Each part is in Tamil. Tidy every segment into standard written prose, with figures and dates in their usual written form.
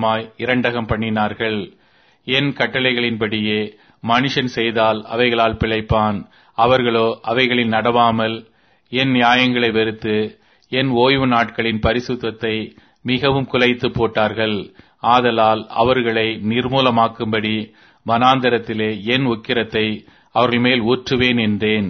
விரோதமாய் இரண்டகம் பண்ணினார்கள். என் கட்டளைகளின்படியே மனுஷன் செய்தால் அவைகளால் பிழைப்பான். அவர்களோ அவைகளில் நடவாமல் என் நியாயங்களை வெறுத்து என் ஓய்வு நாட்களின் பரிசுத்தத்தை மிகவும் குலைத்து போட்டார்கள். ஆதலால் அவர்களை நிர்மூலமாக்கும்படி வனாந்தரத்திலே என் உக்கிரத்தை அவர்கள் மேல் ஊற்றுவேன் என்றேன்.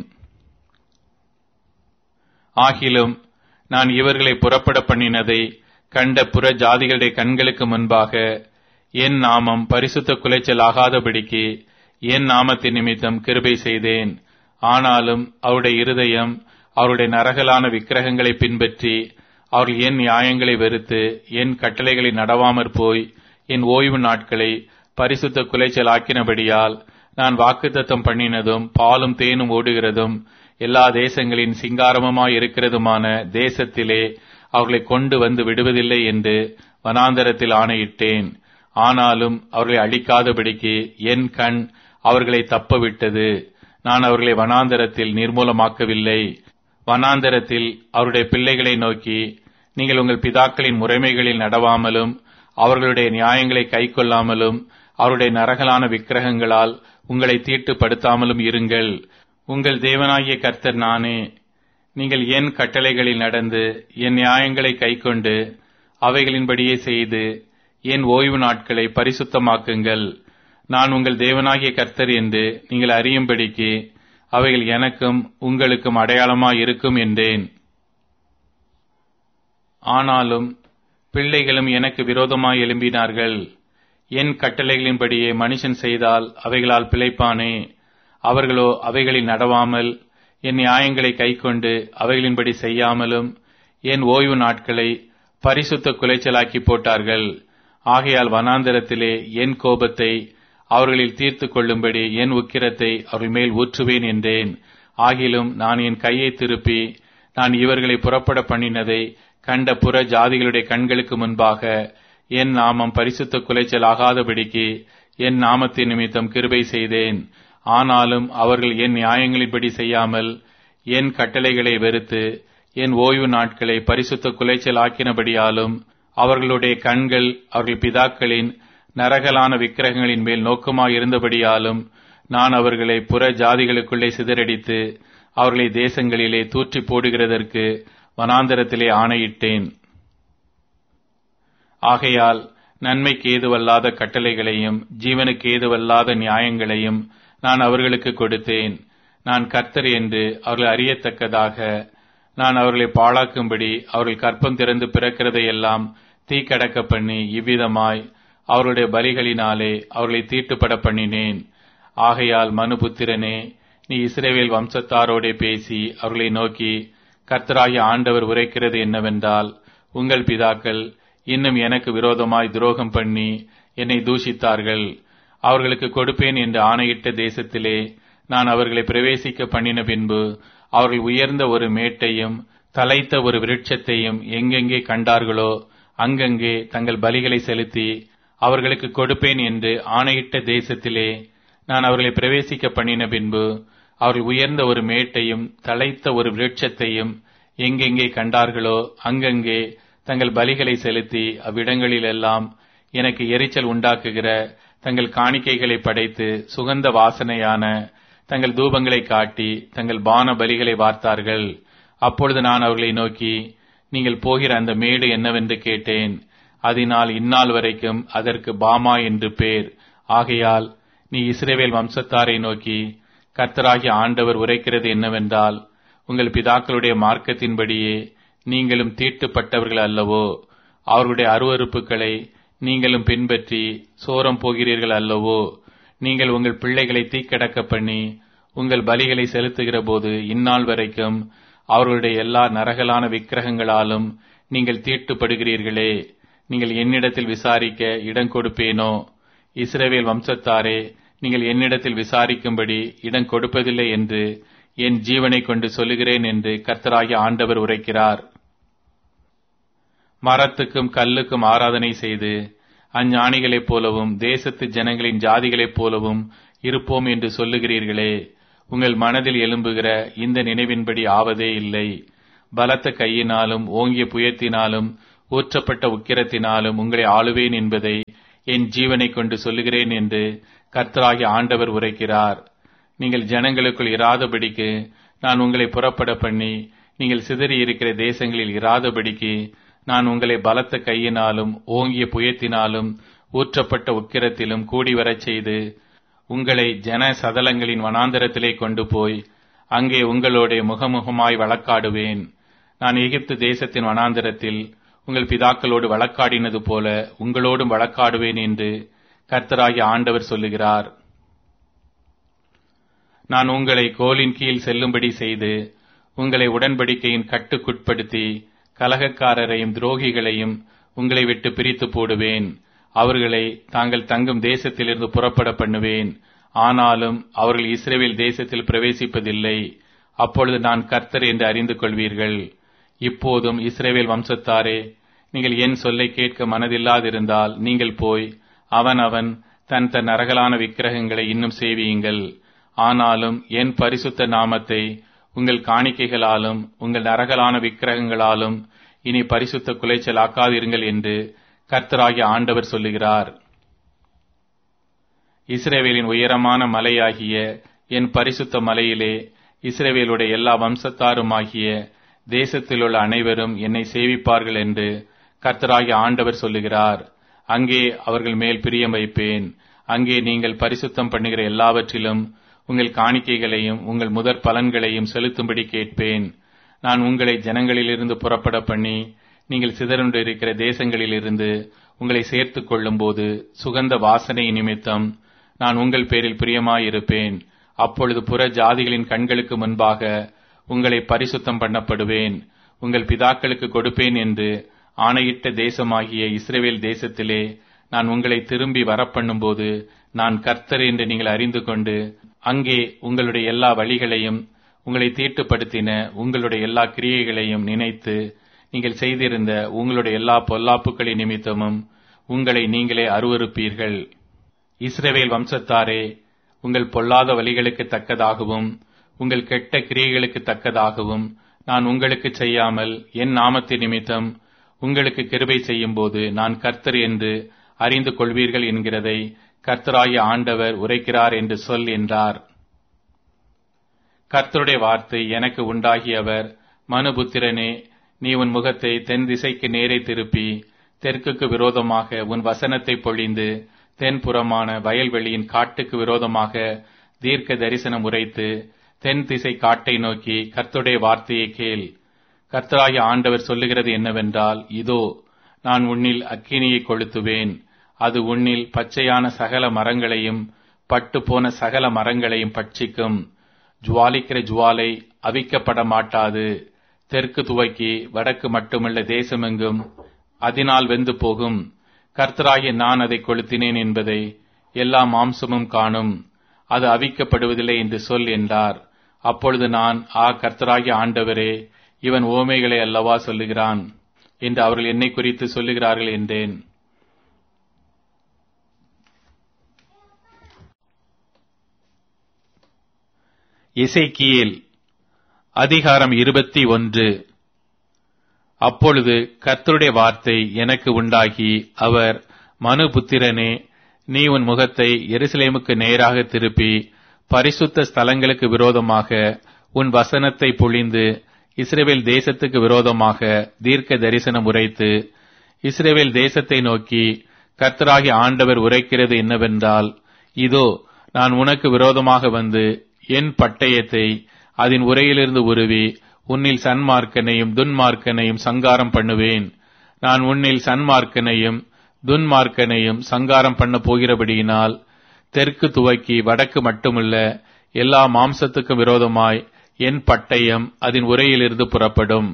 ஆகிலும் நான் இவர்களை புறப்பட பண்ணினதை கண்ட புற ஜாதிகளுடைய கண்களுக்கு முன்பாக என் நாமம் பரிசுத்த குலைச்சல் ஆகாதபடிக்கு என் நாமத்தின் நிமித்தம் கிருபை செய்தேன். ஆனாலும் அவருடைய இருதயம் அவருடைய நரகலான விக்கிரகங்களை பின்பற்றி அவர்கள் என் நியாயங்களை வெறுத்து என் கட்டளைகளை நடவாமற் போய் என் ஓய்வு நாட்களை பரிசுத்த குலைச்சல் ஆக்கினபடியால் நான் வாக்குத்தத்தம் பண்ணினதும் பாலும் தேனும் ஓடுகிறதும் எல்லா தேசங்களின் சிங்காரமுமாய் இருக்கிறதுமான தேசத்திலே அவர்களை கொண்டு வந்து விடுவதில்லை என்று வனாந்தரத்தில் ஆணையிட்டேன். ஆனாலும் அவர்களை அழிக்காதபடிக்கு என் கண் அவர்களை தப்பவிட்டது. நான் அவர்களை வனாந்தரத்தில் நிர்மூலமாக்கவில்லை. வனாந்தரத்தில் அவருடைய பிள்ளைகளை நோக்கி, நீங்கள் உங்கள் பிதாக்களின் முறைமைகளில் நடவாமலும் அவர்களுடைய நியாயங்களை கைக்கொள்ளாமலும் அவருடைய நரகலான விக்கிரகங்களால் உங்களை தீட்டுப்படுத்தாமலும் இருங்கள். உங்கள் தேவனாகிய கர்த்தர் நானே. நீங்கள் என் கட்டளைகளில் நடந்து என் நியாயங்களை கைக்கொண்டு அவைகளின்படியே செய்து என் ஓய்வு நாட்களை பரிசுத்தமாக்குங்கள். நான் உங்கள் தேவனாகிய கர்த்தர் என்று நீங்கள் அறியும்படிக்கு அவைகள் எனக்கும் உங்களுக்கும் அடையாளமாய் இருக்கும் என்றேன். ஆனாலும் பிள்ளைகளும் எனக்கு விரோதமாய் எழும்பினார்கள். என் கட்டளைகளின்படியே மனுஷன் செய்தால் அவைகளால் பிழைப்பானே. அவர்களோ அவைகளில் நடவாமல் என் நியாயங்களை கைக்கொண்டு அவைகளின்படி செய்யாமலும் என் ஓய்வு நாட்களை பரிசுத்த குலைச்சலாக்கி போட்டார்கள். ஆகையால் வனாந்தரத்திலே என் கோபத்தை அவர்களில் தீர்த்து கொள்ளும்படி என் உக்கிரத்தை அவர்கள் மேல் ஊற்றுவேன் என்றேன். ஆகிலும் நான் என் கையை திருப்பி நான் இவர்களை புறப்பட பண்ணினதை கண்ட புற ஜாதிகளுடைய கண்களுக்கு முன்பாக என் நாமம் பரிசுத்த குலைச்சல் ஆகாதபடிக்கு என் நாமத்தின் நிமித்தம் கிருபை செய்தேன். ஆனாலும் அவர்கள் என் நியாயங்களின்படி செய்யாமல் என் கட்டளைகளை வெறுத்து என் ஓய்வு நாட்களை பரிசுத்த குலைச்சல் ஆக்கினபடியாலும் அவர்களுடைய கண்கள் அவர்கள் பிதாக்களின் நரகலான விக்கிரகங்களின் மேல் நோக்கமாயிருந்தபடியாலும் நான் அவர்களை புற ஜாதிகளுக்குள்ளே சிதறடித்து அவர்களை தேசங்களிலே தூற்றி போடுகிறதற்கு வனாந்தரத்திலே ஆணையிட்டேன். ஆகையால் நன்மைக்கு ஏதுவல்லாத கட்டளைகளையும் ஜீவனுக்கு ஏதுவல்லாத நியாயங்களையும் நான் அவர்களுக்கு கொடுத்தேன். நான் கர்த்தர் என்று அவர்கள் அறியத்தக்கதாக நான் அவர்களை பாழாக்கும்படி அவர்கள் கற்பம் திறந்து பிறக்கிறதையெல்லாம் தீக்கடக்க பண்ணி இவ்விதமாய் அவருடைய பலிகளினாலே அவர்களை தீட்டுப்பட பண்ணினேன். ஆகையால் மனுபுத்திரனே, நீ இஸ்ரவேல் வம்சத்தாரோடே பேசி அவர்களை நோக்கி, கர்த்தராகிய ஆண்டவர் உரைக்கிறது என்னவென்றால், உங்கள் பிதாக்கள் இன்னும் எனக்கு விரோதமாய் துரோகம் பண்ணி என்னை தூஷித்தார்கள். அவர்களுக்கு கொடுப்பேன் என்று ஆணையிட்ட தேசத்திலே நான் அவர்களை பிரவேசிக்க பண்ணின பின்பு அவர்கள் உயர்ந்த ஒரு மேட்டையும் தலைத்த ஒரு விருட்சத்தையும் எங்கெங்கே கண்டார்களோ அங்கங்கே தங்கள் பலிகளை செலுத்தி அவர்களுக்கு கொடுப்பேன் என்று ஆணையிட்ட தேசத்திலே நான் அவர்களை பிரவேசிக்க பண்ணின பின்பு அவர்கள் உயர்ந்த ஒரு மேட்டையும் தலைத்த ஒரு விருட்சத்தையும் எங்கெங்கே கண்டார்களோ அங்கங்கே தங்கள் பலிகளை செலுத்தி அவ்விடங்களிலெல்லாம் எனக்கு எரிச்சல் உண்டாக்குகிற தங்கள் காணிக்கைகளை படைத்து சுகந்த வாசனையான தங்கள் தூபங்களை காட்டி தங்கள் பான பலிகளை வார்த்தார்கள். அப்பொழுது நான் அவர்களை நோக்கி, நீங்கள் போகிற அந்த மேடு என்னவென்று கேட்டேன். அதனால் இந்நாள் வரைக்கும் அதற்கு பாமா என்று பேர். ஆகையால் நீ இஸ்ரவேல் வம்சத்தாரை நோக்கி, கர்த்தராகிய ஆண்டவர் உரைக்கிறது என்னவென்றால், உங்கள் பிதாக்களுடைய மார்க்கத்தின்படியே நீங்களும் தீட்டுப்பட்டவர்கள் அல்லவோ? அவர்களுடைய அருவருப்புகளை நீங்களும் பின்பற்றி சோரம் போகிறீர்கள் அல்லவோ? நீங்கள் உங்கள் பிள்ளைகளை தீக்கடக்க பண்ணி உங்கள் பலிகளை செலுத்துகிற போது இந்நாள் வரைக்கும் அவர்களுடைய எல்லா நரகலான விக்கிரகங்களாலும் நீங்கள் தீட்டுப்படுகிறீர்களே. நீங்கள் என்னிடத்தில் விசாரிக்க இடம் கொடுப்பேனோ? இஸ்ரவேல் வம்சத்தாரே, நீங்கள் என்னிடத்தில் விசாரிக்கும்படி இடம் கொடுப்பதில்லை என்று என் ஜீவனை கொண்டு சொல்லுகிறேன் என்று கர்த்தராகிய ஆண்டவர் உரைக்கிறார். மரத்துக்கும் கல்லுக்கும் ஆராதனை செய்து அஞ்ஞானிகளைப் போலவும் தேசத்து ஜனங்களின் ஜாதிகளைப் போலவும் இருப்போம் என்று சொல்லுகிறீர்களே. உங்கள் மனதில் எழும்புகிற இந்த நினைவின்படி ஆவதே இல்லை. பலத்த கையினாலும் ஓங்கிய புயத்தினாலும் ஊற்றப்பட்ட உக்கிரத்தினாலும் உங்களை ஆளுவேன் என்பதை என் ஜீவனை கொண்டு சொல்லுகிறேன் என்று கர்த்தராகிய ஆண்டவர் உரைக்கிறார். நீங்கள் ஜனங்களுக்குள் இராதபடிக்கு நான் உங்களை புறப்பட பண்ணி, நீங்கள் சிதறி இருக்கிற தேசங்களில் இராதபடிக்கு நான் உங்களை பலத்த கையினாலும் ஓங்கிய புயத்தினாலும் ஊற்றப்பட்ட உக்கிரத்திலும் கூடி வரச் செய்து உங்களை ஜன சதலங்களின் வனாந்தரத்திலே கொண்டு போய் அங்கே உங்களோட முகமுகமாய் வழக்காடுவேன். நான் எகிப்து தேசத்தின் வனாந்தரத்தில் உங்கள் பிதாக்களோடு வழக்காடினது போல உங்களோடும் வழக்காடுவேன் என்று கர்த்தராகிய ஆண்டவர் சொல்லுகிறார். நான் உங்களை கோலின் கீழ் செல்லும்படி செய்து உங்களை உடன்படிக்கையின் கட்டுக்குட்படுத்தி கலகக்காரரையும் துரோகிகளையும் உங்களை விட்டு பிரித்து போடுவேன். அவர்களை தாங்கள் தங்கும் தேசத்திலிருந்து புறப்பட பண்ணுவேன். ஆனாலும் அவர்கள் இஸ்ரவேல் தேசத்தில் பிரவேசிப்பதில்லை. அப்பொழுது நான் கர்த்தர் என்று அறிந்து கொள்வீர்கள். இப்போதும் இஸ்ரவேல் வம்சத்தாரே, நீங்கள் என் சொல்லை கேட்க மனதில்லாதிருந்தால் நீங்கள் போய் அவன் தன் நரகலான விக்கிரகங்களை இன்னும் சேவியுங்கள். ஆனாலும் என் பரிசுத்த நாமத்தை உங்கள் காணிக்கைகளாலும் உங்கள் நரகலான விக்கிரகங்களாலும் இனி பரிசுத்த குலைச்சலாக்காதிருங்கள் என்று கர்த்தராகிய ஆண்டவர் சொல்லுகிறார். இஸ்ரவேலின் உயரமான மலையாகிய என் பரிசுத்த மலையிலே இஸ்ரவேலுடைய எல்லா வம்சத்தாருமாகிய தேசத்திலுள்ள அனைவரும் என்னை சேவிப்பார்கள் என்று கர்த்தராகிய ஆண்டவர் சொல்லுகிறார். அங்கே அவர்கள் மேல் பிரியம் வைப்பேன். அங்கே நீங்கள் பரிசுத்தம் பண்ணுகிற எல்லாவற்றிலும் உங்கள் காணிக்கைகளையும் உங்கள் முதற் பலன்களையும் செலுத்தும்படி கேட்பேன். நான் உங்களை ஜனங்களிலிருந்து புறப்பட பண்ணி நீங்கள் சிதறுண்டு இருக்கிற தேசங்களிலிருந்து உங்களை சேர்த்துக் கொள்ளும் போது சுகந்த வாசனை நிமித்தம் நான் உங்கள் பேரில் பிரியமாயிருப்பேன். அப்பொழுது புற ஜாதிகளின் கண்களுக்கு முன்பாக உங்களை பரிசுத்தம் பண்ணப்படுவேன். உங்கள் பிதாக்களுக்கு கொடுப்பேன் என்று ஆணையிட்ட தேசமாகிய இஸ்ரவேல் தேசத்திலே நான் உங்களை திரும்பி வரப்பண்ணும் போது நான் கர்த்தர் என்று நீங்கள் அறிந்து கொண்டு அங்கே உங்களுடைய எல்லா வழிகளையும் உங்களை தீட்டுப்படுத்தின உங்களுடைய எல்லா கிரியைகளையும் நினைத்து நீங்கள் செய்திருந்த உங்களுடைய எல்லா பொல்லாப்புக்களின் நிமித்தமும் உங்களை நீங்களே அருவருப்பீர்கள். இஸ்ரவேல் வம்சத்தாரே, உங்கள் பொல்லாத வழிகளுக்கு தக்கதாகவும் உங்கள் கெட்ட கிரியைகளுக்கு தக்கதாகவும் நான் உங்களுக்கு செய்யாமல் என் நாமத்தின் நிமித்தம் உங்களுக்கு கிருபை செய்யும் போது நான் கர்த்தர் என்று அறிந்து கொள்வீர்கள் என்கிறதை கர்த்தராகிய ஆண்டவர் உரைக்கிறார் என்று சொல் என்றார். கர்த்தருடைய வார்த்தை எனக்கு உண்டாகியவர், மனுபுத்திரனே, நீ உன் முகத்தை தென் திசைக்கு நேரே திருப்பி தெற்குக்கு விரோதமாக உன் வசனத்தை பொழிந்து தென்புறமான வயல்வெளியின் காட்டுக்கு விரோதமாக தீர்க்க தரிசனம் உரைத்து தென் திசை காட்டை நோக்கி கர்த்தருடைய வார்த்தையை கேள். கர்த்தராகிய ஆண்டவர் சொல்லுகிறது என்னவென்றால், இதோ நான் உன்னில் அக்கினியை கொளுத்துவேன். அது உன்னில் பச்சையான சகல மரங்களையும் பட்டு போன சகல மரங்களையும் பட்சிக்கும். ஜுவாலிக்கிற ஜுவாலை அவிக்கப்பட மாட்டாது. தெற்கு துவக்கி வடக்கு மட்டுமல்ல தேசமெங்கும் அதனால் வெந்து போகும். கர்த்தராகிய நான் அதை கொளுத்தினேன் என்பதை எல்லா மாம்சமும் காணும். அது அவிக்கப்படுவதில்லை என்று சொல் என்றார். அப்பொழுது நான், கர்த்தராகிய ஆண்டவரே, இவன் ஓமைகளை அல்லவா சொல்லுகிறான் என்று அவர்கள் என்னை குறித்து சொல்லுகிறார்கள் என்றேன். எசேக்கியேல் அதிகாரம் 21. அப்பொழுது கர்த்தருடைய வார்த்தை எனக்கு உண்டாகி, அவர், மனுபுத்திரனே, நீ உன் முகத்தை எருசலேமுக்கு நேராக திருப்பி பரிசுத்த ஸ்தலங்களுக்கு விரோதமாக உன் வசனத்தை பொழிந்து இஸ்ரவேல் தேசத்துக்கு விரோதமாக தீர்க்க தரிசனம் உரைத்து இஸ்ரவேல் தேசத்தை நோக்கி கர்த்தராகிய ஆண்டவர் உரைக்கிறது என்னவென்றால், இதோ நான் உனக்கு விரோதமாக வந்து என் பட்டயத்தை அதன் உரையிலிருந்து உருவி உன்னில் சன்மார்க்கனையும் துன்மார்க்கனையும் சங்காரம் பண்ணுவேன். நான் உன்னில் சன்மார்க்கனையும் துன்மார்க்கனையும் சங்காரம் பண்ண போகிறபடியினால் தெற்கு துவக்கி வடக்கு மட்டுமல்ல எல்லா மாம்சத்துக்கும் விரோதமாய் என் பட்டயம் அதன் உரையிலிருந்து புறப்படும்.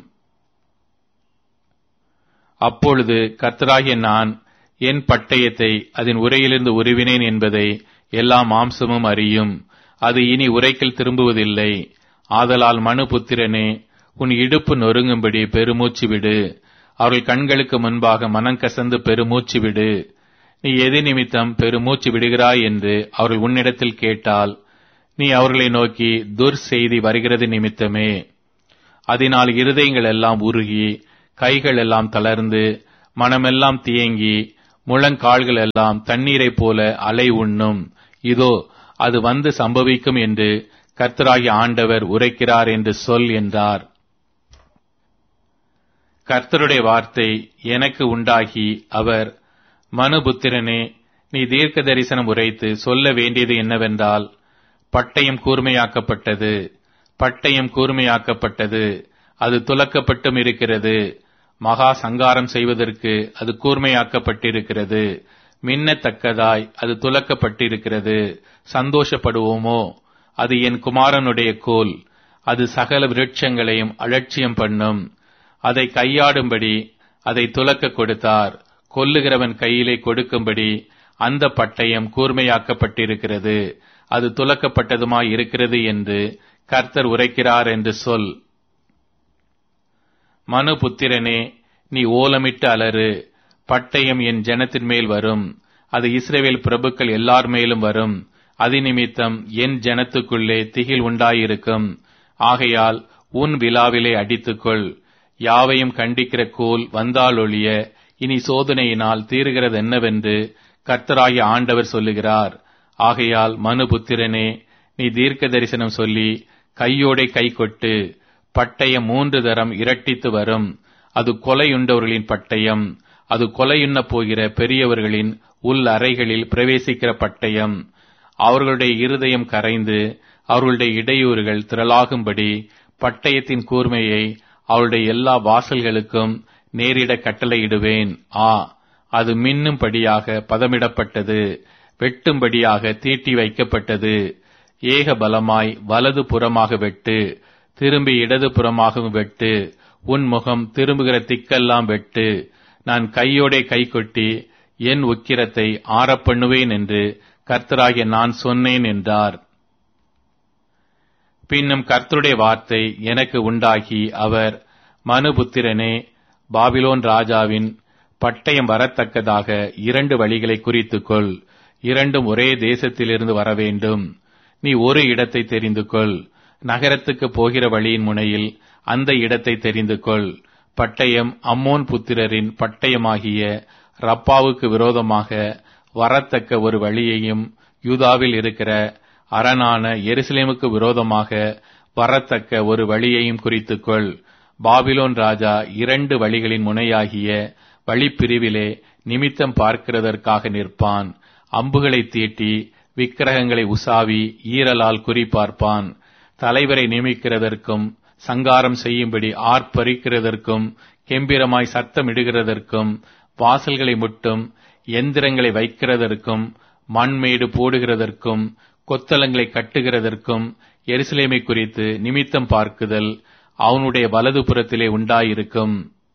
அப்பொழுது கர்த்தராகிய நான் என் பட்டயத்தை அதன் உரையிலிருந்து உருவினேன் என்பதை எல்லா மாம்சமும் அறியும். அது இனி உரைக்கில் திரும்புவதில்லை. ஆதலால் மனுபுத்திரனே, உன் இடுப்பு நொறுங்கும்படி பெருமூச்சு விடு. அவர்கள் கண்களுக்கு முன்பாக மனங்கசந்து பெருமூச்சு விடு. நீ எது நிமித்தம் பெருமூச்சு விடுகிறாய் என்று அவர்கள் உன்னிடத்தில் கேட்டால், நீ அவர்களை நோக்கி, துர்செய்தி வருகிறது நிமித்தமே. அதனால் இருதயங்கள் எல்லாம் உருகி கைகள் எல்லாம் தளர்ந்து மனமெல்லாம் தியங்கி முழங்கால்கள் எல்லாம் தண்ணீரைப் போல அலை உண்ணும். இதோ அது வந்து சம்பவிக்கும் என்று கர்த்தராகிய ஆண்டவர் உரைக்கிறார் என்று சொல் என்றார். கர்த்தருடைய வார்த்தை எனக்கு உண்டாகி, அவர், மனுபுத்திரனே, நீ தீர்க்க தரிசனம் உரைத்து சொல்ல வேண்டியது என்னவென்றால், பட்டயம் கூர்மையாக்கப்பட்டது, பட்டயம் கூர்மையாக்கப்பட்டது, அது துலக்கப்பட்டும் இருக்கிறது. மகா சங்காரம் செய்வதற்கு அது கூர்மையாக்கப்பட்டிருக்கிறது. மின்னத்தக்கதாய் அது துலக்கப்பட்டிருக்கிறது. சந்தோஷப்படுவோமோ? அது என் குமாரனுடைய கோல். அது சகல விருட்சங்களையும் அலட்சியம் பண்ணும். அதை கையாடும்படி அதை துலக்க கொடுத்தார். கொல்லுகிறவன் கையிலே கொடுக்கும்படி அந்த பட்டயம் கூர்மையாக்கப்பட்டிருக்கிறது. அது துலக்கப்பட்டதுமாய் இருக்கிறது என்று கர்த்தர் உரைக்கிறார் என்று சொல். மனுபுத்திரனே, நீ ஓலமிட்டு அலறு. பட்டயம் என் ஜனத்தின் மேல் வரும். அது இஸ்ரவேல் பிரபுக்கள் எல்லார் மேலும் வரும். அதிநிமித்தம் என் ஜனத்துக்குள்ளே திகில் உண்டாயிருக்கும். ஆகையால் உன் விலாவிலே அடித்துக்கொள். யாவையும் கண்டிக்கிற கோல் வந்தாலொழிய இனி சோதனையினால் தீருகிறது என்னவென்று கர்த்தராகிய ஆண்டவர் சொல்லுகிறார். ஆகையால் மனுபுத்திரனே, நீ தீர்க்க தரிசனம் சொல்லி கையோடே கை கொட்டு. பட்டயம் 3 தரம் இரட்டித்து வரும். அது கொலையுண்டவர்களின் பட்டயம். அது கொலையுண்ணப் போகிற பெரியவர்களின் உள் அறைகளில் பிரவேசிக்கிற பட்டயம். அவர்களுடைய இருதயம் கரைந்து அவர்களுடைய இடையூறுகள் திரளாகும்படி பட்டயத்தின் கூர்மையை அவருடைய எல்லா வாசல்களுக்கும் நேரிட கட்டளையிடுவேன். அது மின்னும்படியாக பதமிடப்பட்டது, வெட்டும்படியாக தீட்டி வைக்கப்பட்டது. ஏக பலமாய் வலது புறமாக வெட்டு, திரும்பி இடது புறமாகவும் வெட்டு. உன் முகம் திரும்புகிற திக்கெல்லாம் வெட்டு. நான் கையோடே கை கொட்டி என் உக்கிரத்தை ஆறப்பண்ணுவேன் என்று கர்த்தராகிய நான் சொன்னேன் என்றார். பின்னும் கர்த்தருடைய வார்த்தை எனக்கு உண்டாகி, அவர், மனுபுத்திரனே, பாபிலோன் ராஜாவின் பட்டயம் வரத்தக்கதாக 2 வழிகளை குறித்துக்கொள். 2 ஒரே தேசத்திலிருந்து வரவேண்டும். நீ ஒரு இடத்தை தெரிந்து கொள். நகரத்துக்கு போகிற வழியின் முனையில் அந்த இடத்தை தெரிந்து கொள். பட்டயம் அம்மோன் புத்திரரின் பட்டயமாகிய ரப்பாவுக்கு விரோதமாக வரத்தக்க ஒரு வழியையும், யூதாவில் இருக்கிற அரணான எருசலேமுக்கு விரோதமாக வரத்தக்க ஒரு வழியையும் குறித்துக்கொள். பாபிலோன் ராஜா 2 வழிகளின் முனையாகிய வழிப்பிரிவிலே நிமித்தம் பார்க்கிறதற்காக நிற்பான். அம்புகளை தீட்டி விக்கிரகங்களை உசாவி ஈரலால் குறிப்பார்ப்பான். தலைவரை நியமிக்கிறதற்கும் சங்காரம் செய்யும்படி ஆர்ப்பரிக்கிறதற்கும் கெம்பிரமாய் சத்தமிடுகிறதற்கும் வாசல்களை முட்டும் எந்திரங்களை வைக்கிறதற்கும் மண்மேடு போடுகிறதற்கும் கொத்தளங்களை கட்டுகிறதற்கும் எருசலேமை குறித்து நிமித்தம் பார்க்குதல் அவனுடைய வலது புறத்திலே உண்டாயிருக்கும்.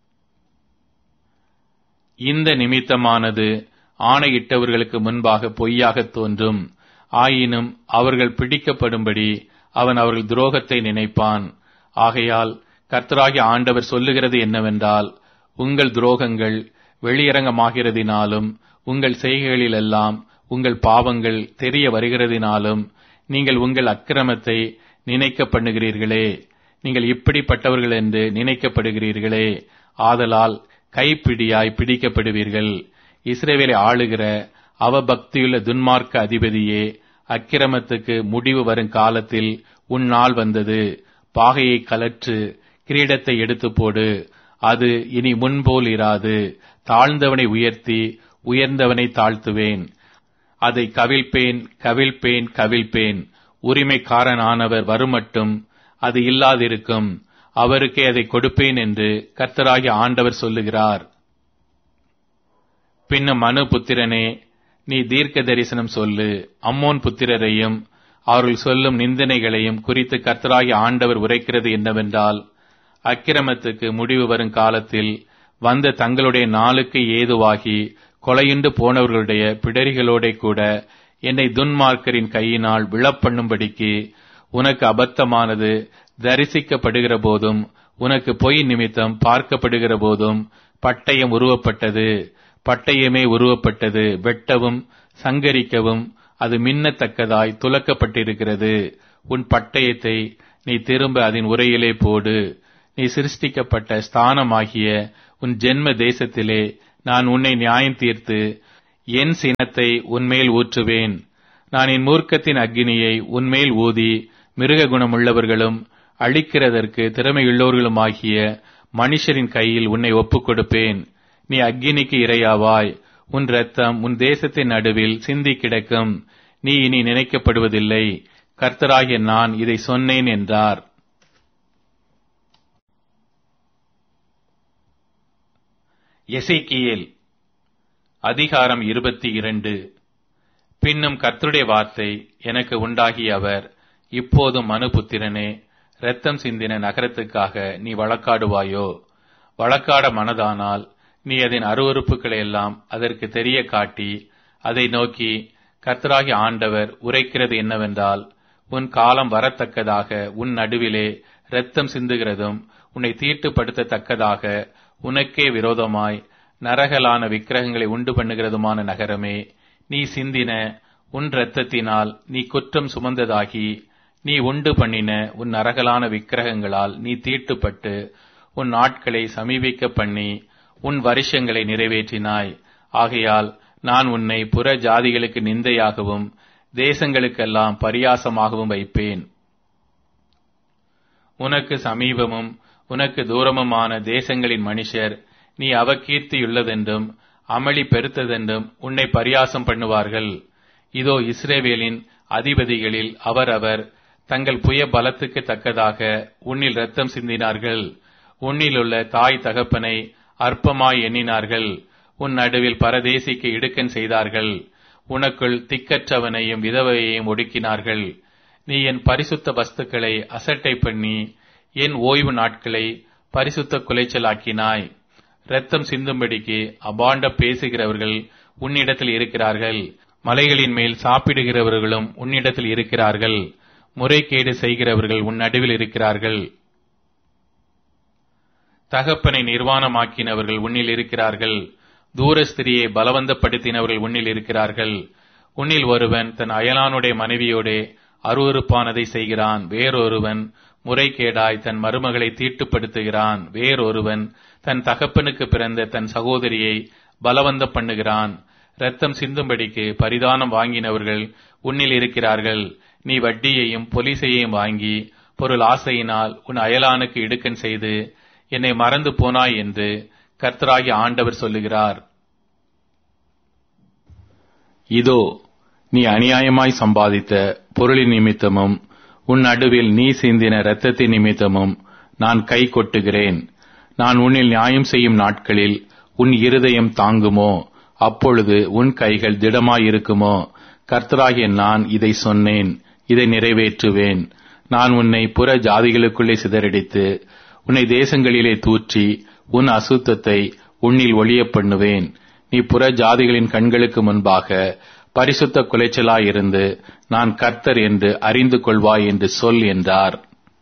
இந்த நிமித்தமானது ஆணையிட்டவர்களுக்கு முன்பாக பொய்யாக தோன்றும். ஆயினும் அவர்கள் பிடிக்கப்படும்படி அவன் அவர்கள் துரோகத்தை நினைப்பான். ஆகையால் கர்த்தராகிய ஆண்டவர் சொல்லுகிறது என்னவென்றால், உங்கள் துரோகங்கள் வெளியரங்கமாகிறதினாலும் உங்கள் செய்கைகளிலெல்லாம் உங்கள் பாவங்கள் தெரிய வருகிறதினாலும் நீங்கள் உங்கள் அக்கிரமத்தை நினைக்க பண்ணுகிறீர்களே. நீங்கள் இப்படிப்பட்டவர்கள் என்று நினைக்கப்படுகிறீர்களே. ஆதலால் கைப்பிடியாய் பிடிக்கப்படுவீர்கள். இஸ்ரவேலை ஆளுகிற அவபக்தியுள்ள துன்மார்க்க அதிபதியே, அக்கிரமத்துக்கு முடிவு வரும் காலத்தில் உன் நாள் வந்தது. பாகையை கலற்று, கிரீடத்தை எடுத்து போடு. அது இனி முன்போல் இராது. தாழ்ந்தவனை உயர்த்தி உயர்ந்தவனை தாழ்த்துவேன். அதை கவிழ்ப்பேன், கவிழ்ப்பேன், கவிழ்ப்பேன். உரிமைக்காரனானவர் வருமட்டும் அது இல்லாதிருக்கும். அவருக்கே அதை கொடுப்பேன் என்று கர்த்தராகிய ஆண்டவர் சொல்லுகிறார். பின்னும் மனுபுத்திரனே, நீ தீர்க்க தரிசனம் சொல்லு. அம்மோன் புத்திரரையும் அவர்கள் சொல்லும் நிந்தனைகளையும் குறித்து கர்த்தராகிய ஆண்டவர் உரைக்கிறது என்னவென்றால், அக்கிரமத்துக்கு முடிவு வரும் காலத்தில் வந்த தங்களுடைய நாளுக்கு ஏதுவாகி கொலையுண்டு போனவர்களுடைய பிடரிகளோட கூட என்னை துன்மார்க்கரின் கையினால் விழப்பண்ணும்படிக்கு உனக்கு அபத்தமானது தரிசிக்கப்படுகிற போதும் உனக்கு பொய் நிமித்தம் பார்க்கப்படுகிற போதும் பட்டயம் உருவப்பட்டது. பட்டயமே உருவப்பட்டது. வெட்டவும் சங்கரிக்கவும் அது மின்னத்தக்கதாய் துலக்கப்பட்டிருக்கிறது. உன் பட்டயத்தை நீ திரும்ப அதன் உரையிலே போடு. நீ சிருஷ்டிக்கப்பட்ட ஸ்தானமாகிய உன் ஜென்ம தேசத்திலே நான் உன்னை நியாயம் தீர்த்து என் சினத்தை உன்மேல் ஊற்றுவேன். நான் என் மூர்க்கத்தின் அக்கினியை உன்மேல் ஊதி மிருக குணமுள்ளவர்களும் அழிக்கிறதற்கு திறமையுள்ளவர்களுமாகிய மனுஷரின் கையில் உன்னை ஒப்புக் கொடுப்பேன். நீ அக்கினிக்கு இரையாவாய். உன் இரத்தம் உன் தேசத்தின் நடுவில் சிந்தி கிடக்கும். நீ இனி நினைக்கப்படுவதில்லை. கர்த்தராகிய நான் இதை சொன்னேன் என்றார். எசேக்கியேல் அதிகாரம் 22. பின்னும் கர்த்தருடைய வார்த்தை எனக்கு உண்டாகிய அவர், இப்போதும் மனுபுத்திரனே, இரத்தம் சிந்தின நகரத்துக்காக நீ வழக்காடுவாயோ? வழக்காட மனதானால் நீ அதன் அருவருப்புகளை எல்லாம் அதற்கு தெரிய காட்டி அதை நோக்கி, கர்த்தராகிய ஆண்டவர் உரைக்கிறது என்னவென்றால், உன் காலம் வரத்தக்கதாக உன் நடுவிலே இரத்தம் சிந்துகிறதும் உன்னை தீட்டுப்படுத்தத்தக்கதாக உனக்கே விரோதமாய் நரகலான விக்கிரகங்களை உண்டு பண்ணுகிறதுமான நகரமே, நீ சிந்தின உன் இரத்தத்தினால் நீ குற்றம் சுமந்ததாகி நீ உண்டு பண்ணின உன் நரகலான விக்கிரகங்களால் நீ தீட்டுப்பட்டு உன் நாட்களை சமீபிக்க பண்ணி உன் வருஷங்களை நிறைவேற்றினாய். ஆகையால் நான் உன்னை புற ஜாதிகளுக்கு நிந்தையாகவும் தேசங்களுக்கெல்லாம் பரியாசமாகவும் வைப்பேன். உனக்கு சமீபமும் உனக்கு தூரமுமான தேசங்களின் மனுஷர் நீ அவகீர்த்தியுள்ளதென்றும் அமளி பெருத்ததென்றும் உன்னை பரியாசம் பண்ணுவார்கள். இதோ, இஸ்ரவேலின் அதிபதிகளில் அவரவர் தங்கள் புய பலத்துக்கு தக்கதாக உன்னில் இரத்தம் சிந்தினார்கள். உன்னிலுள்ள தாய் தகப்பனை அற்பமாய் எண்ணினார்கள். உன் நடுவில் பரதேசிக்கு இடுக்கன் செய்தார்கள். உனக்குள் திக்கற்றவனையும் விதவையையும் ஒடுக்கினார்கள். நீ என் பரிசுத்த வஸ்துக்களை அசட்டை பண்ணி என் ஓய்வு நாட்களை பரிசுத்த குலைச்சலாக்கினாய். இரத்தம் சிந்தும்படிக்கு அபாண்ட பேசுகிறவர்கள் உன்னிடத்தில் இருக்கிறார்கள். மலைகளின் மேல் சாப்பிடுகிறவர்களும் உன்னிடத்தில் இருக்கிறார்கள். முறைகேடு செய்கிறவர்கள் உன் நடுவில் இருக்கிறார்கள். தகப்பனை நிர்வாணமாக்கினவர்கள் உன்னில் இருக்கிறார்கள். தூரஸ்திரியை பலவந்தப்படுத்தினவர்கள் உன்னில் இருக்கிறார்கள். உன்னில் ஒருவன் தன் அயலானுடைய மனைவியோடே அருவருப்பானதை செய்கிறான். வேறொருவன் முறைகேடாய் தன் மருமகளை தீட்டுப்படுத்துகிறான். வேறொருவன் தன் தகப்பனுக்கு பிறந்த தன் சகோதரியை பலவந்தம் பண்ணுகிறான். இரத்தம் சிந்தும்படிக்கு பரிதானம் வாங்கினவர்கள் உன்னில் இருக்கிறார்கள். நீ வட்டியையும் பொலிசையையும் வாங்கி பொருள் ஆசையினால் உன் அயலானுக்கு இடுக்கன் செய்து என்னை மறந்து போனாய் என்று கர்த்தராகிய ஆண்டவர் சொல்லுகிறார். இதோ, நீ அநியாயமாய் சம்பாதித்த பொருளின் நிமித்தமும் உன் நடுவில் நீ சிந்தின இரத்தத்தின் நிமித்தமும் நான் கை கொட்டுகிறேன். நான் உன்னில் நியாயம் செய்யும் நாட்களில் உன் இருதயம் தாங்குமோ? அப்பொழுது உன் கைகள் திடமாயிருக்குமோ? கர்த்தராகிய நான் இதை சொன்னேன், இதை நிறைவேற்றுவேன். நான் உன்னை புற ஜாதிகளுக்குள்ளே சிதறடித்து உன்னை தேசங்களிலே தூற்றி உன் அசுத்தத்தை உன்னில் ஒழிய பண்ணுவேன். நீ புற ஜாதிகளின் கண்களுக்கு முன்பாக பரிசுத்த குலைச்சலாயிருந்து நான் கர்த்தர் என்று அறிந்து கொள்வாய் என்று சொல் என்றார்.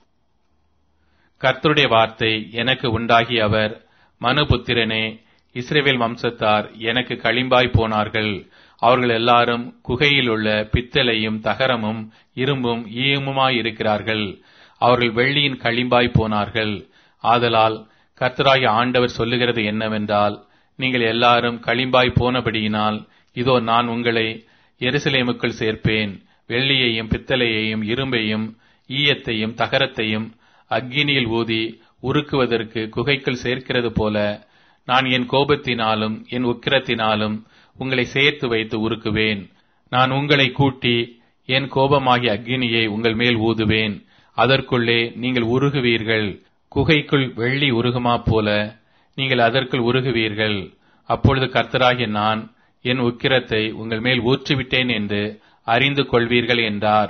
கர்த்தருடைய வார்த்தை எனக்கு உண்டாகி அவர், மனுபுத்திரனே, இஸ்ரவேல் வம்சத்தார் எனக்கு களிம்பாய் போனார்கள். அவர்கள் எல்லாரும் குகையில் உள்ள பித்தளையும் தகரமும் இரும்பும் ஈயமுமாயிருக்கிறார்கள். அவர்கள் வெள்ளியின் களிம்பாய் போனார்கள். ஆதலால் கர்த்தராகிய ஆண்டவர் சொல்லுகிறது என்னவென்றால், நீங்கள் எல்லாரும் களிம்பாய் போனபடியினால் இதோ நான் உங்களை எருசலேமுக்குள் சேர்ப்பேன். வெள்ளியையும் பித்தளையையும் இரும்பையும் ஈயத்தையும் தகரத்தையும் அக்கினியில் ஊதி உருக்குவதற்கு குகைக்குள் சேர்க்கிறது போல நான் என் கோபத்தினாலும் என் உக்கிரத்தினாலும் உங்களை சேர்த்து வைத்து உருக்குவேன். நான் உங்களை கூட்டி என் கோபமாகிய அக்கினியை உங்கள் மேல் ஊதுவேன். அதற்குள்ளே நீங்கள் உருகுவீர்கள். குகைக்குள் வெள்ளி உருகுமா போல நீங்கள் அதற்குள் உருகுவீர்கள். அப்பொழுது கர்த்தராகிய நான் என் உக்கிரத்தை உங்கள் மேல் ஊற்றிவிட்டேன் என்று அறிந்து கொள்வீர்கள் என்றார்.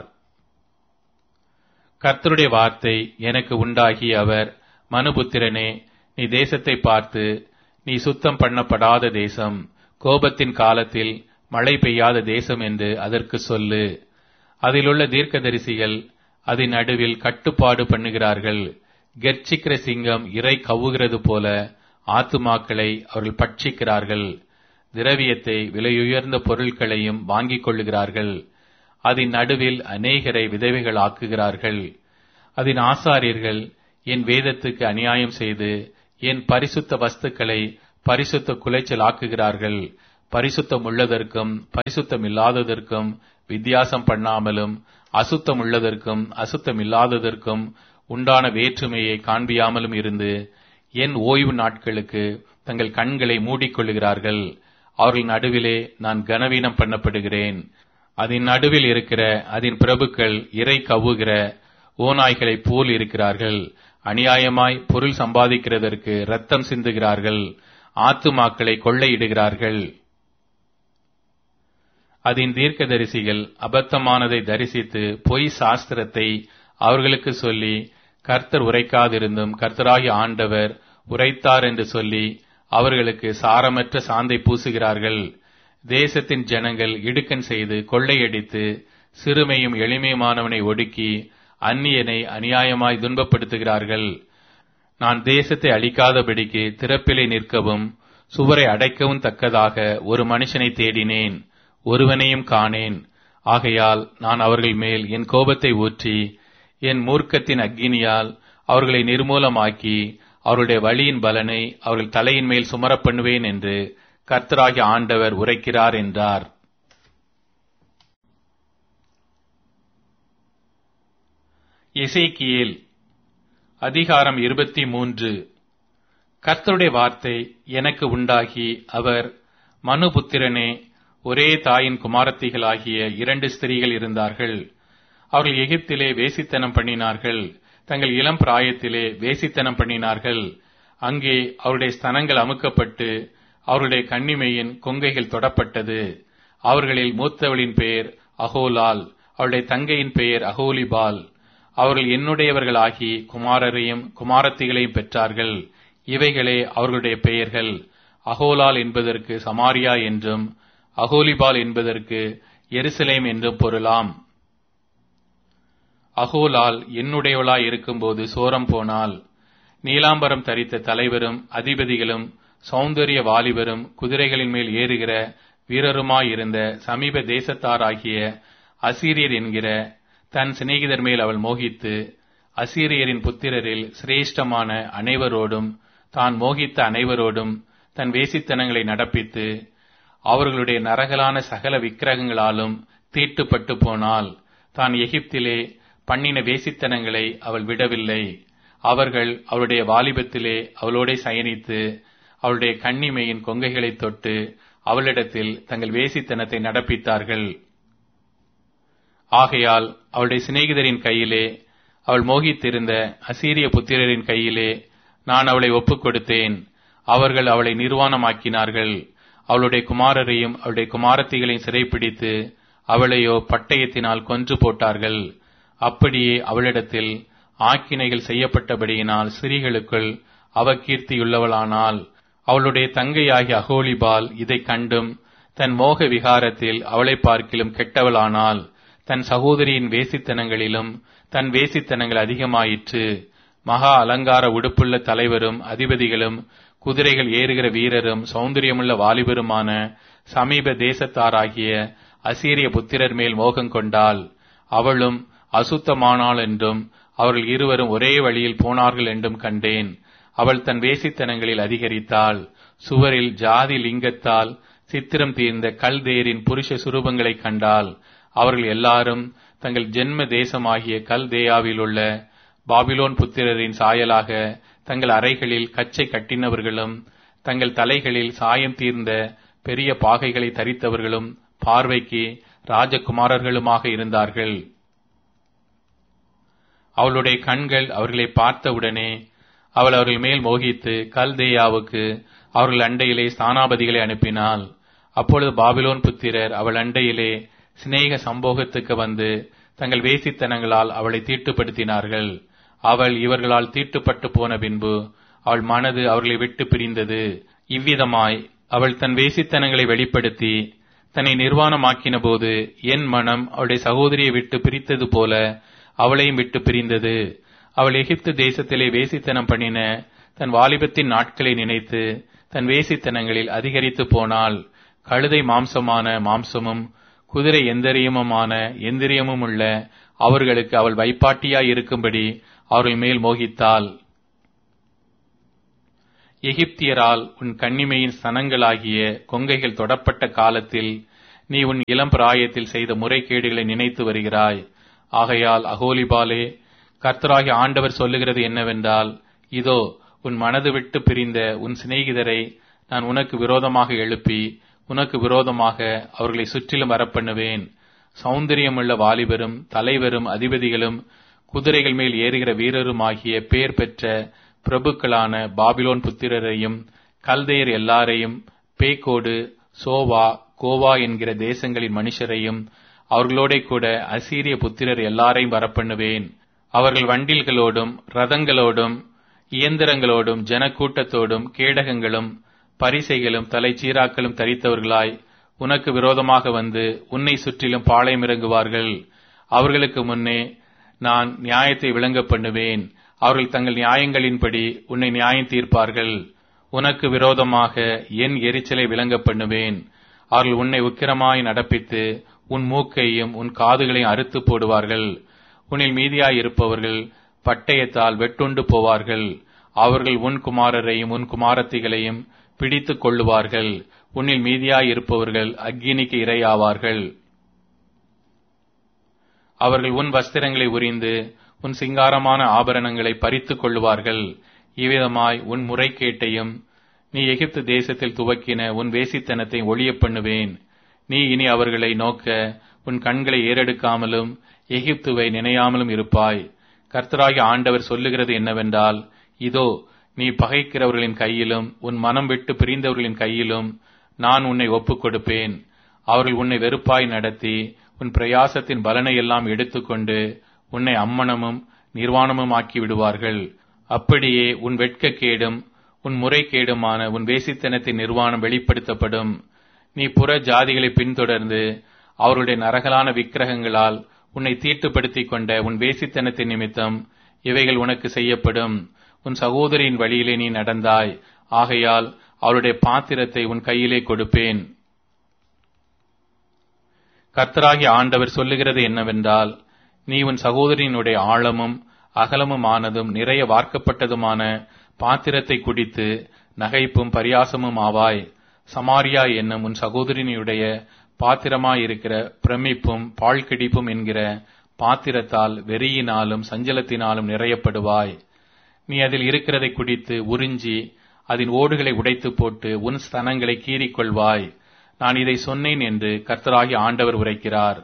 கர்த்தருடைய வார்த்தை எனக்கு உண்டாகி அவர், மனுபுத்திரனே, நீ தேசத்தை பார்த்து, நீ சுத்தம் பண்ணப்படாத தேசம், கோபத்தின் காலத்தில் மழை பெய்யாத தேசம் என்று அதற்கு சொல்லு. அதிலுள்ள தீர்க்கதரிசிகள் அதன் நடுவில் கட்டுப்பாடு பண்ணுகிறார்கள். கெர்ச்சிக்கிற சிங்கம் இரை கவ்வுகிறது போல ஆத்துமாக்களை அவர்கள் பட்சிக்கிறார்கள். திரவியத்தை விலையுயர்ந்த பொருட்களையும் வாங்கிக் கொள்ளுகிறார்கள். அதன் நடுவில் அநேகரை விதவைகள் ஆக்குகிறார்கள். அதன் ஆசாரியர்கள் என் வேதத்துக்கு அநியாயம் செய்து என் பரிசுத்த வஸ்துக்களை பரிசுத்த குலைச்சல் ஆக்குகிறார்கள். பரிசுத்தம் உள்ளதற்கும் பரிசுத்தம் இல்லாததற்கும் வித்தியாசம் பண்ணாமலும் அசுத்தம் உள்ளதற்கும் அசுத்தம் இல்லாததற்கும் உண்டான வேற்றுமையை காண்பியாமலும் இருந்து என் ஓய்வு நாட்களுக்கு தங்கள் கண்களை மூடிக்கொள்ளுகிறார்கள். அவர்கள் நடுவிலே நான் கனவீனம் பண்ணப்படுகிறேன். அதன் நடுவில் இருக்கிற அதன் பிரபுக்கள் இறை கவ்வுகிற ஓநாய்களைப் போல் இருக்கிறார்கள். அநியாயமாய் பொருள் சம்பாதிக்கிறதற்கு இரத்தம் சிந்துகிறார்கள். ஆத்துமாக்களை கொள்ளையிடுகிறார்கள். அதன் தீர்க்கதரிசிகள் அபத்தமானதை தரிசித்து பொய் சாஸ்திரத்தை அவர்களுக்கு சொல்லி கர்த்தர் உரைக்காதிருந்தும் கர்த்தராகிய ஆண்டவர் உரைத்தார் என்று சொல்லி அவர்களுக்கு சாரமற்ற சாந்தை பூசுகிறார்கள். தேசத்தின் ஜனங்கள் இடுக்கண் செய்து கொள்ளையடித்து சிறுமையும் எளிமையுமானவனை ஒடுக்கி அந்நியனை அநியாயமாய் துன்பப்படுத்துகிறார்கள். நான் தேசத்தை அழிக்காதபடிக்கு திறப்பிலே நிற்கவும் சுவரை அடைக்கவும் தக்கதாக ஒரு மனுஷனை தேடினேன், ஒருவனையும் காணேன். ஆகையால் நான் அவர்கள் மேல் என் கோபத்தை ஊற்றி என் மூர்க்கத்தின் அக்கினியால் அவர்களை நிர்மூலமாக்கி அவருடைய வழியின் பலனை அவர்கள் தலையின் மேல் சுமரப் பண்ணுவேன் என்று கர்த்தராகிய ஆண்டவர் உரைக்கிறார் என்றார். எசேக்கியேல் அதிகாரம் 23. கர்த்தருடைய வார்த்தை எனக்கு உண்டாகி அவர், மனுபுத்திரனே, ஒரே தாயின் குமாரத்திகளாகிய 2 ஸ்திரீகள் இருந்தார்கள். அவர்கள் எகிப்திலே வேசித்தனம் பண்ணினார்கள். தங்கள் இளம் பிராயத்திலே வேசித்தனம் பண்ணினார்கள். அங்கே அவருடைய ஸ்தனங்கள் அமுக்கப்பட்டு அவருடைய கன்னிமையின் கொங்கைகள் தொடப்பட்டது. அவர்களில் மூத்தவளின் பெயர் அகோலால், அவருடைய தங்கையின் பெயர் அகோலிபால். அவர்கள் என்னுடையவர்களாகி குமாரரையும் குமாரத்திகளையும் பெற்றார்கள். இவைகளே அவர்களுடைய பெயர்கள். அகோலால் என்பதற்கு சமாரியா என்றும் அகோலிபால் என்பதற்கு எருசலேம் என்றும் பொருளாம். அகோலால் என்னுடையவளாய் இருக்கும்போது சோரம் போனாள். நீலாம்பரம் தரித்த தலைவரும் அதிபதிகளும் சௌந்தரிய வாலிபரும் குதிரைகளின் மேல் ஏறுகிற வீரருமாயிருந்த சமீப தேசத்தாராகிய அசீரியர் என்கிற தன் சிநேகிதர் மேல் அவள் மோகித்து அசீரியரின் புத்திரரில் சிரேஷ்டமான அனைவரோடும் தான் மோகித்த அனைவரோடும் தன் வேசித்தனங்களை நடப்பித்து அவர்களுடைய நரகலான சகல விக்கிரகங்களாலும் தீட்டுப்பட்டு போனாள். தான் எகிப்திலே பண்ணின வேசித்தனங்களை அவள் விடவில்லை. அவர்கள் அவளுடைய வாலிபத்திலே அவளோட சயனித்து அவளுடைய கன்னிமையின் கொங்கைகளை தொட்டு அவளிடத்தில் தங்கள் வேசித்தனத்தை நடப்பித்தார்கள். ஆகையால் அவளுடைய சிநேகிதரின் கையிலே, அவள் மோகித்திருந்த அசீரிய புத்திரரின் கையிலே நான் அவளை ஒப்புக் கொடுத்தேன். அவர்கள் அவளை நிர்வாணமாக்கினார்கள். அவளுடைய குமாரரையும் அவளுடைய குமாரத்திகளையும் சிறைப்பிடித்து அவளையோ பட்டயத்தினால் கொன்று போட்டார்கள். அப்படியே அவளிடத்தில் ஆக்கினைகள் செய்யப்பட்டபடியினால் ஸ்திரீகளுக்குள் அவகீர்த்தியுள்ளவளானால். அவளுடைய தங்கையாகிய அகோலிபால் இதை கண்டும் தன் மோக விகாரத்தில் அவளை பார்க்கிலும் கெட்டவளானால். தன் சகோதரியின் வேசித்தனங்களிலும் தன் வேசித்தனங்கள் அதிகமாயிற்று. மகா அலங்கார உடுப்புள்ள தலைவரும் அதிபதிகளும் குதிரைகள் ஏறுகிற வீரரும் சௌந்தரியமுள்ள வாலிபருமான சமீப தேசத்தாராகிய அசீரிய புத்திரர் மேல் மோகம் கொண்டாள். அவளும் அசுத்தமானாள் என்றும் அவர்கள் இருவரும் ஒரே வழியில் போனார்கள் என்றும் கண்டேன். அவள் தன் வேசித்தனங்களில் அதிகரித்தாள். சுவரில் ஜாதி லிங்கத்தால் சித்திரம் தீர்ந்த கல்தேரின் புருஷ சுரூபங்களை கண்டாள். அவர்கள் எல்லாரும் தங்கள் ஜென்ம தேசமாகிய கல்தேயாவில் உள்ள பாபிலோன் புத்திரரின் சாயலாக தங்கள் அறைகளில் கச்சை கட்டினவர்களும் தங்கள் தலைகளில் சாயம் தீர்ந்த பெரிய பாகைகளை தரித்தவர்களும் பார்வைக்கு ராஜகுமாரர்களுமாக இருந்தார்கள். அவளுடைய கண்கள் அவர்களை பார்த்தவுடனே அவள் அவர்கள் மேல் மோகித்து கல்தேயாவுக்கு அவர்கள் அண்டையிலே ஸ்தானாபதிகளை அனுப்பினாள். அப்பொழுது பாபிலோன் புத்திரர் அவள் அண்டையிலே சிநேக சம்போகத்துக்கு வந்து தங்கள் வேசித்தனங்களால் அவளை தீட்டுப்படுத்தினார்கள். அவள் இவர்களால் தீட்டுப்பட்டு போன பின்பு அவள் மனது அவர்களை விட்டு பிரிந்தது. இவ்விதமாய் அவள் தன் வேசித்தனங்களை வெளிப்படுத்தி தன்னை நிர்வாணமாக்கின போது என் மனம் அவளுடைய சகோதரியை விட்டு பிரித்தது போல அவளையும் விட்டு பிரிந்தது. அவள் எகிப்து தேசத்திலே வேசித்தனம் பண்ணின தன் வாலிபத்தின் நாட்களை நினைத்து தன் வேசித்தனங்களில் அதிகரித்து போனாள். கழுதை மாம்சமான மாம்சமும் குதிரை எந்திரியமுமான எந்திரியமும் உள்ள அவர்களுக்கு அவள் வைப்பாட்டியாய் இருக்கும்படி அவர்கள் மேல் மோகித்தாள். எகிப்தியரால் உன் கன்னிமையின் ஸ்தனங்களாகிய கொங்கைகள் தொடப்பட்ட காலத்தில் நீ உன் இளம் பிராயத்தில் செய்த முறைகேடுகளை நினைத்து வருகிறாய். ஆகையால் அகோலிபாலே, கர்த்தராகிய ஆண்டவர் சொல்லுகிறது என்னவென்றால், இதோ உன் மனது விட்டு பிரிந்த உன் சிநேகிதரை நான் உனக்கு விரோதமாக எழுப்பி உனக்கு விரோதமாக அவர்களை சுற்றிலும் வரப்பண்ணுவேன். சௌந்தரியமுள்ள வாலிபரும் தலைவரும் அதிபதிகளும் குதிரைகள் மேல் ஏறுகிற வீரருமாகிய பேர் பெற்ற பிரபுக்களான பாபிலோன் புத்திரரையும் கல்தேயர் எல்லாரையும் பேக்கோடு சோவா கோவா என்கிற தேசங்களின் மனுஷரையும் அவர்களோட கூட அசீரிய புத்திரர் எல்லாரையும் வரப்பண்ணுவேன். அவர்கள் வண்டில்களோடும் ரதங்களோடும் இயந்திரங்களோடும் ஜனக்கூட்டத்தோடும் கேடகங்களும் பரிசைகளும் தலைச்சீராக்களும் தரித்தவர்களாய் உனக்கு விரோதமாக வந்து உன்னை சுற்றிலும் பாளையம் இறங்குவார்கள். அவர்களுக்கு முன்னே நான் நியாயத்தை விளங்க பண்ணுவேன். அவர்கள் தங்கள் நியாயங்களின்படி உன்னை நியாயம் தீர்ப்பார்கள். உனக்கு விரோதமாக என் எரிச்சலை விளங்க பண்ணுவேன். அவர்கள் உன்னை உக்கிரமாய் நடப்பித்து உன் மூக்கையும் உன் காதுகளையும் அறுத்து போடுவார்கள். உன்னில் மீதியாயிருப்பவர்கள் பட்டயத்தால் வெட்டுண்டு போவார்கள். அவர்கள் உன் குமாரரையும் உன் குமாரத்திகளையும் பிடித்துக் கொள்ளுவார்கள். உன்னில் மீதியாயிருப்பவர்கள் அக்கினிக்கு இரையாவார்கள். அவர்கள் உன் வஸ்திரங்களை உரிந்து உன் சிங்காரமான ஆபரணங்களை பறித்துக் கொள்ளுவார்கள். இவ்விதமாய் உன் முறைகேட்டையும் நீ எகிப்து தேசத்தில் துவக்கின உன் வேசித்தனத்தை ஒழிய பண்ணுவேன். நீ இனி அவர்களை நோக்க உன் கண்களை ஏறெடுக்காமலும் எகிப்துவை நினையாமலும் இருப்பாய். கர்த்தராகிய ஆண்டவர் சொல்லுகிறது என்னவென்றால், இதோ நீ பகைக்கிறவர்களின் கையிலும் உன் மனம் விட்டு பிரிந்தவர்களின் கையிலும் நான் உன்னை ஒப்புக் கொடுப்பேன். அவர்கள் உன்னை வெறுப்பாய் நடத்தி உன் பிரயாசத்தின் பலனை எல்லாம் எடுத்துக்கொண்டு உன்னை அம்மனமும் நிர்வாணமும் ஆக்கி விடுவார்கள். அப்படியே உன் வெட்கக்கேடும் உன் முறைகேடுமான உன் வேசித்தனத்தின் நிர்வாணம் வெளிப்படுத்தப்படும். நீ புற ஜாதிகளை பின்தொடர்ந்து அவருடைய நரகலான விக்கிரகங்களால் உன்னை தீட்டுப்படுத்திக் கொண்ட உன் வேசித்தனத்தின் நிமித்தம் இவைகள் உனக்கு செய்யப்படும். உன் சகோதரியின் வழியிலே நீ நடந்தாய். ஆகையால் அவருடைய பாத்திரத்தை உன் கையிலே கொடுப்பேன். கர்த்தராகிய ஆண்டவர் சொல்லுகிறது என்னவென்றால், நீ உன் சகோதரியினுடைய ஆழமும் அகலமுமானதும் நிறைய வார்க்கப்பட்டதுமான பாத்திரத்தை குடித்து நகைப்பும் பரியாசமும் ஆவாய். சமாரியா என்னும் உன் சகோதரியினுடைய பாத்திரமாயிருக்கிற பிரமிப்பும் பாழ்கிடிப்பும் என்கிற பாத்திரத்தால் வெறியினாலும் சஞ்சலத்தினாலும் நிறையப்படுவாய். நீ அதில் இருக்கிறதை குடித்து உறிஞ்சி அதன் ஓடுகளை உடைத்து போட்டு உன் ஸ்தனங்களை கீறிக்கொள்வாய். நான் இதை சொன்னேன் என்று கர்த்தராகிய ஆண்டவர் உரைக்கிறார்.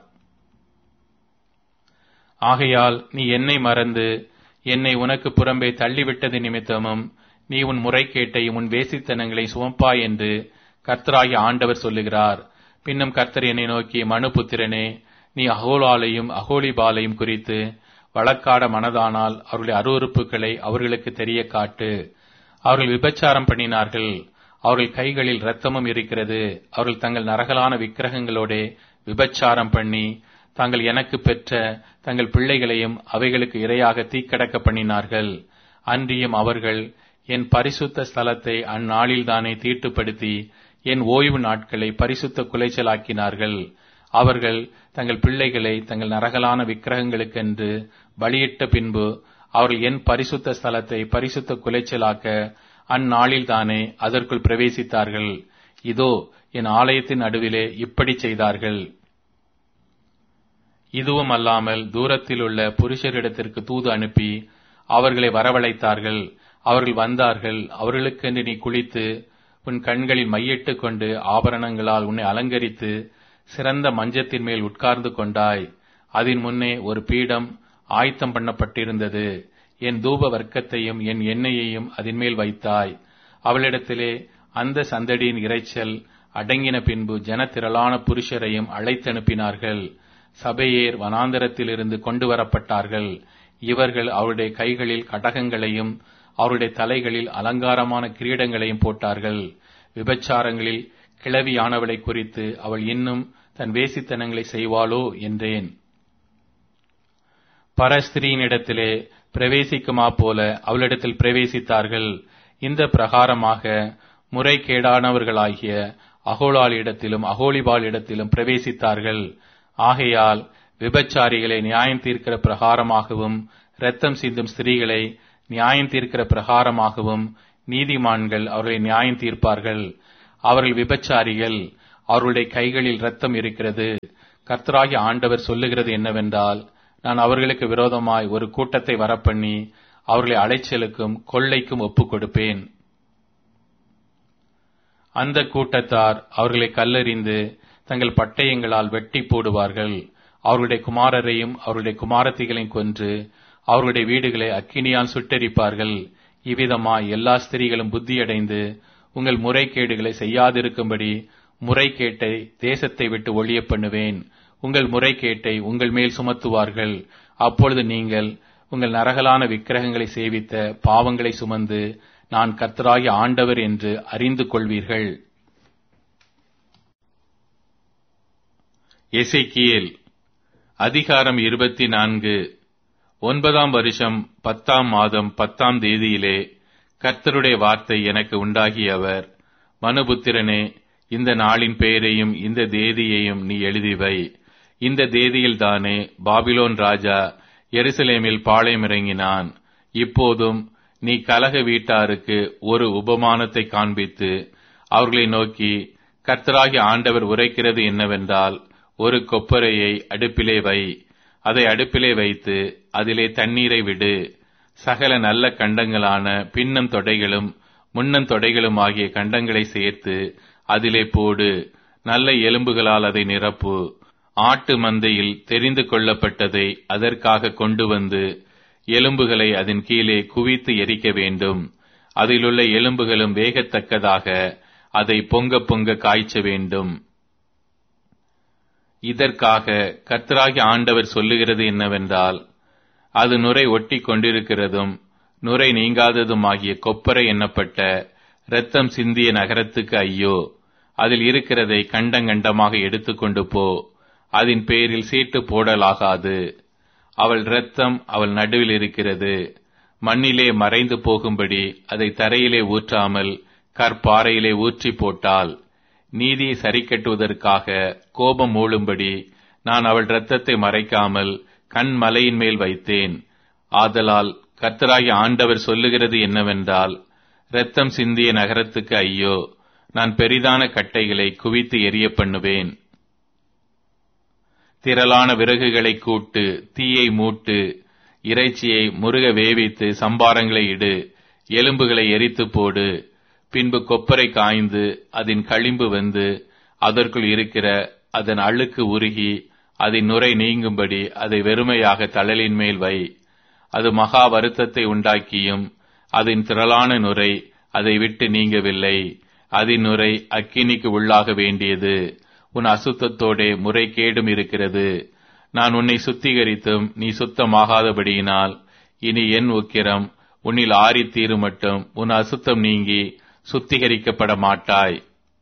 ஆகையால் நீ என்னை மறந்து என்னை உனக்கு புறம்பே தள்ளிவிட்டது நிமித்தமும் நீ உன் முறைகேட்டையும் உன் வேசித்தனங்களை சுமப்பாய் என்று கர்த்தராகிய ஆண்டவர் சொல்லுகிறார். பின்னும் கர்த்தர் என்னை நோக்கி, மனுபுத்திரனே, நீ அகோலாலையும் அகோலிபாலையும் குறித்து வழக்காட மனதானால் அவர்களுடைய அருவருப்புகளை அவர்களுக்கு தெரிய காட்டு. அவர்கள் விபச்சாரம் பண்ணினார்கள். அவர்கள் கைகளில் இரத்தமும் இருக்கிறது. அவர்கள் தங்கள் நரகலான விக்கிரகங்களோட விபச்சாரம் பண்ணி தாங்கள் எனக்கு பெற்ற தங்கள் பிள்ளைகளையும் அவைகளுக்கு இரையாக தீக்கடக்க பண்ணினார்கள். அன்றியும் அவர்கள் என் பரிசுத்த ஸ்தலத்தை அந்நாளில்தானே தீட்டுப்படுத்தி என் ஓய்வு நாட்களை பரிசுத்த குலைச்சலாக்கினார்கள். அவர்கள் தங்கள் பிள்ளைகளை தங்கள் நரகலான விக்கிரகங்களுக்கென்று பலியிட்ட பின்பு அவர்கள் என் பரிசுத்த ஸ்தலத்தை பரிசுத்த குலைச்சலாக்க அந்நாளில்தானே அதற்குள் பிரவேசித்தார்கள். இதோ என் ஆலயத்தின் நடுவிலே இப்படி செய்தார்கள். இதுவும் அல்லாமல் தூரத்தில் உள்ள புருஷரிடத்திற்கு தூது அனுப்பி அவர்களை வரவழைத்தார்கள். அவர்கள் வந்தார்கள். அவர்களுக்கென்று நீ குளித்து உன் கண்களில் மையிட்டு கொண்டு ஆபரணங்களால் உன்னை அலங்கரித்து சிறந்த மஞ்சத்தின் மேல் உட்கார்ந்து கொண்டாய். அதன் முன்னே ஒரு பீடம் ஆயத்தம் பண்ணப்பட்டிருந்தது. என் தூப வர்க்கத்தையும் என் எண்ணெயையும் அதன் மேல் வைத்தாய். அவளிடத்திலே அந்த சந்தடியின் இரைச்சல் அடங்கின பின்பு ஜனத்திரளான புருஷரையும் அழைத்தனுப்பினார்கள். சபையேர் வனாந்தரத்திலிருந்து கொண்டு வரப்பட்டார்கள். இவர்கள் அவருடைய கைகளில் கடகங்களையும் அவருடைய தலைகளில் அலங்காரமான கிரீடங்களையும் போட்டார்கள். விபச்சாரங்களில் கிழவியானவளை குறித்து அவள் இன்னும் தன் வேசித்தனங்களை செய்வாளோ என்றேன். பரஸ்திரியினிடத்திலே பிரவேசிக்குமா போல அவளிடத்தில் பிரவேசித்தார்கள். இந்த பிரகாரமாக முறைகேடானவர்களாகிய அகோலாளிடத்திலும் அகோலிபாளிடத்திலும் பிரவேசித்தார்கள். ஆகையால் விபச்சாரிகளை நியாயம் தீர்க்கிற பிரகாரமாகவும் இரத்தம் சிந்தும் ஸ்திரீகளை நியாயம் தீர்க்கிற பிரகாரமாகவும் நீதிமான்கள் அவர்களை நியாயம் தீர்ப்பார்கள். அவர்கள் விபச்சாரிகள், அவர்களுடைய கைகளில் இரத்தம் இருக்கிறது. கர்த்தராகிய ஆண்டவர் சொல்லுகிறது என்னவென்றால், நான் அவர்களுக்கு விரோதமாய் ஒரு கூட்டத்தை வரப்பண்ணி அவர்களை அலைச்சலுக்கும் கொள்ளைக்கும் ஒப்புக் கொடுப்பேன். அந்த கூட்டத்தார் அவர்களை கல்லெறிந்து தங்கள் பட்டயங்களால் வெட்டி போடுவார்கள். அவர்களுடைய குமாரரையும் அவருடைய குமாரத்திகளையும் கொன்று அவர்களுடைய வீடுகளை அக்கினியால் சுட்டெரிப்பார்கள். இவ்விதமாய் எல்லா ஸ்திரீகளும் புத்தியடைந்து உங்கள் முறைகேடுகளை செய்யாதிருக்கும்படி முறைகேட்டை தேசத்தை விட்டு ஒழிய பண்ணுவேன். உங்கள் முறைகேட்டை உங்கள் மேல் சுமத்துவார்கள். அப்பொழுது நீங்கள் உங்கள் நரகலான விக்கிரகங்களை சேவித்த பாவங்களை சுமந்து நான் கர்த்தராகிய ஆண்டவர் என்று அறிந்து கொள்வீர்கள். எசேக்கியேல் அதிகாரம் 24. 9ஆம் வருஷம் 10ஆம் மாதம் 10ஆம் தேதியிலே கர்த்தருடைய வார்த்தை எனக்கு உண்டாகிய அவர், மனுபுத்திரனே, இந்த நாளின் பெயரையும் இந்த தேதியையும் நீ எழுதிவை. இந்த தேதியில்தானே பாபிலோன் ராஜா எருசலேமில் பாளையமிறங்கினான். இப்போதும் நீ கலக வீட்டாருக்கு ஒரு உபமானத்தை காண்பித்து அவர்களை நோக்கி, கர்த்தராகிய ஆண்டவர் உரைக்கிறது என்னவென்றால், ஒரு கொப்பரையை அடுப்பிலே வை, அதை அடுப்பிலே வைத்து அதிலே தண்ணீரை விடு. சகல நல்ல கண்டங்களான பின்னம் தொடைகளும் முன்னம் தொடைகளும் ஆகிய கண்டங்களை சேர்த்து அதிலே போடு. நல்ல எலும்புகளால் அதை நிரப்பு. ஆட்டு மந்தையில் தெரிந்து கொள்ளப்பட்டதை அதற்காக கொண்டு வந்து எலும்புகளை அதன் கீழே குவித்து எரிக்க வேண்டும். அதிலுள்ள எலும்புகளும் வேகத்தக்கதாக அதை பொங்க பொங்க காய்ச்ச வேண்டும். இதற்காக கர்த்தராகிய ஆண்டவர் சொல்லுகிறது என்னவென்றால், அது நுரை ஒட்டி கொண்டிருக்கிறதும் நுரை நீங்காததுமாகிய கொப்பரை எண்ணப்பட்ட இரத்தம் சிந்திய நகரத்துக்கு ஐயோ! அதில் இருக்கிறதை கண்டங்கண்டமாக எடுத்துக்கொண்டு போ. அதன் பேரில் சீட்டு போடலாகாது. அவள் இரத்தம் அவள் நடுவில் இருக்கிறது. மண்ணிலே மறைந்து போகும்படி அதை தரையிலே ஊற்றாமல் கற்பாறையிலே ஊற்றி போட்டாள். நீதியை சரிக்கட்டுவதற்காக கோபம் மூளும்படி நான் அவள் இரத்தத்தை மறைக்காமல் கண்மலையின் மேல் வைத்தேன். ஆதலால் கர்த்தராகிய ஆண்டவர் சொல்லுகிறது என்னவென்றால், இரத்தம் சிந்திய நகரத்துக்கு ஐயோ! நான் பெரிதான கட்டைகளை குவித்து எரிய பண்ணுவேன். திரளான விறகுகளை கூட்டு, தீயை மூட்டு, இறைச்சியை முருக வேவித்து சம்பாரங்களை இடு, எலும்புகளை எரித்து போடு. பின்பு கொப்பரை காய்ந்து அதன் களிம்பு வந்து அதற்குள் இருக்கிற அதன் அழுக்கு உருகி அதன் நுரை நீங்கும்படி அதை வெறுமையாக தழலின் மேல் வை. அது மகா வருத்தத்தை உண்டாக்கியும் அதன் திரளான நுரை அதை விட்டு நீங்கவில்லை. அதன் நுரை அக்கினிக்கு உள்ளாக வேண்டியது. உன் அசுத்தத்தோடே முறைகேடும் இருக்கிறது. நான் உன்னை சுத்திகரித்தும் நீ சுத்தமாகாதபடியினால் இனி என் உக்கிரம் உன்னில் ஆறித்தீரு மட்டும் உன் அசுத்தம் நீங்கி சுத்திகரிக்கப்பட மாட்டாய்.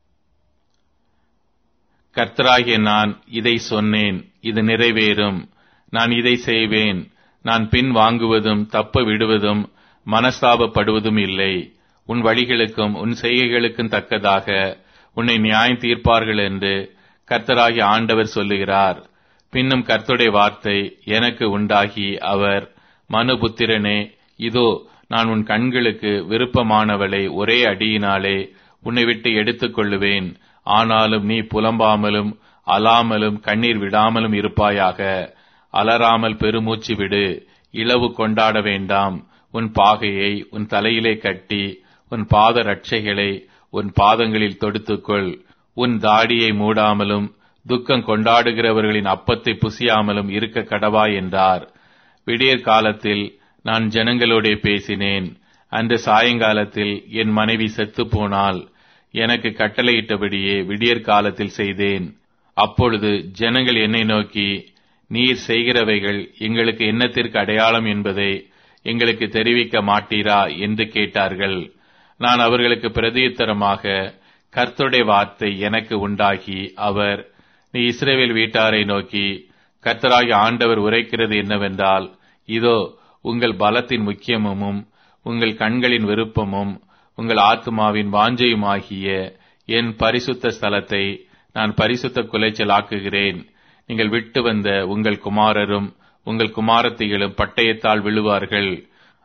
கர்த்தராகிய நான் இதை சொன்னேன், இது நிறைவேறும். நான் இதை செய்வேன். நான் பின் வாங்குவதும் தப்ப விடுவதும் மனஸ்தாபப்படுவதும் இல்லை. உன் வழிகளுக்கும் உன் செய்கைகளுக்கும் தக்கதாக உன்னை நியாயம் தீர்ப்பார்கள் என்று கர்த்தராகிய ஆண்டவர் சொல்லுகிறார். பின்னும் கர்த்தருடைய வார்த்தை எனக்கு உண்டாகி அவர், மனுபுத்திரனே, இதோ நான் உன் கண்களுக்கு விருப்பமானவளை ஒரே அடியினாலே உன்னை விட்டு எடுத்துக் கொள்ளுவேன். ஆனாலும் நீ புலம்பாமலும் அலாமலும் கண்ணீர் விடாமலும் இருப்பாயாக. அலறாமல் பெருமூச்சு விடு. இளவு கொண்டாட வேண்டாம். உன் பாகையை உன் தலையிலே கட்டி உன் பாத ரட்சைகளை உன் பாதங்களில் தொடுத்துக்கொள். உன் தாடியை மூடாமலும் துக்கம் கொண்டாடுகிறவர்களின் அப்பத்தை புசியாமலும் இருக்க கடவாய் என்றார். விடியற் காலத்தில் நான் ஜனங்களோடே பேசினேன். அன்று சாயங்காலத்தில் என் மனைவி செத்து போனாள். எனக்கு கட்டளையிட்டபடியே விடியற் காலத்தில் செய்தேன். அப்பொழுது ஜனங்கள் என்னை நோக்கி, நீர் செய்கிறவைகள் எங்களுக்கு என்னத்திற்கு அடையாளம் என்பதை எங்களுக்கு தெரிவிக்க மாட்டீரா என்று கேட்டார்கள். நான் அவர்களுக்கு பிரதியுத்தரமாக, கர்த்தருடைய வார்த்தை எனக்கு உண்டாகி அவர், நீ இஸ்ரவேல் வீட்டாரை நோக்கி, கர்த்தராகிய ஆண்டவர் உரைக்கிறது என்னவென்றால், இதோ உங்கள் பலத்தின் முக்கியமும் உங்கள் கண்களின் விருப்பமும் உங்கள் ஆத்துமாவின் வாஞ்சையுமாகிய என் பரிசுத்த ஸ்தலத்தை நான் பரிசுத்த குலைச்சலாக்குகிறேன். நீங்கள் விட்டு வந்த உங்கள் குமாரரும் உங்கள் குமாரத்திகளும் பட்டயத்தால் விழுவார்கள்.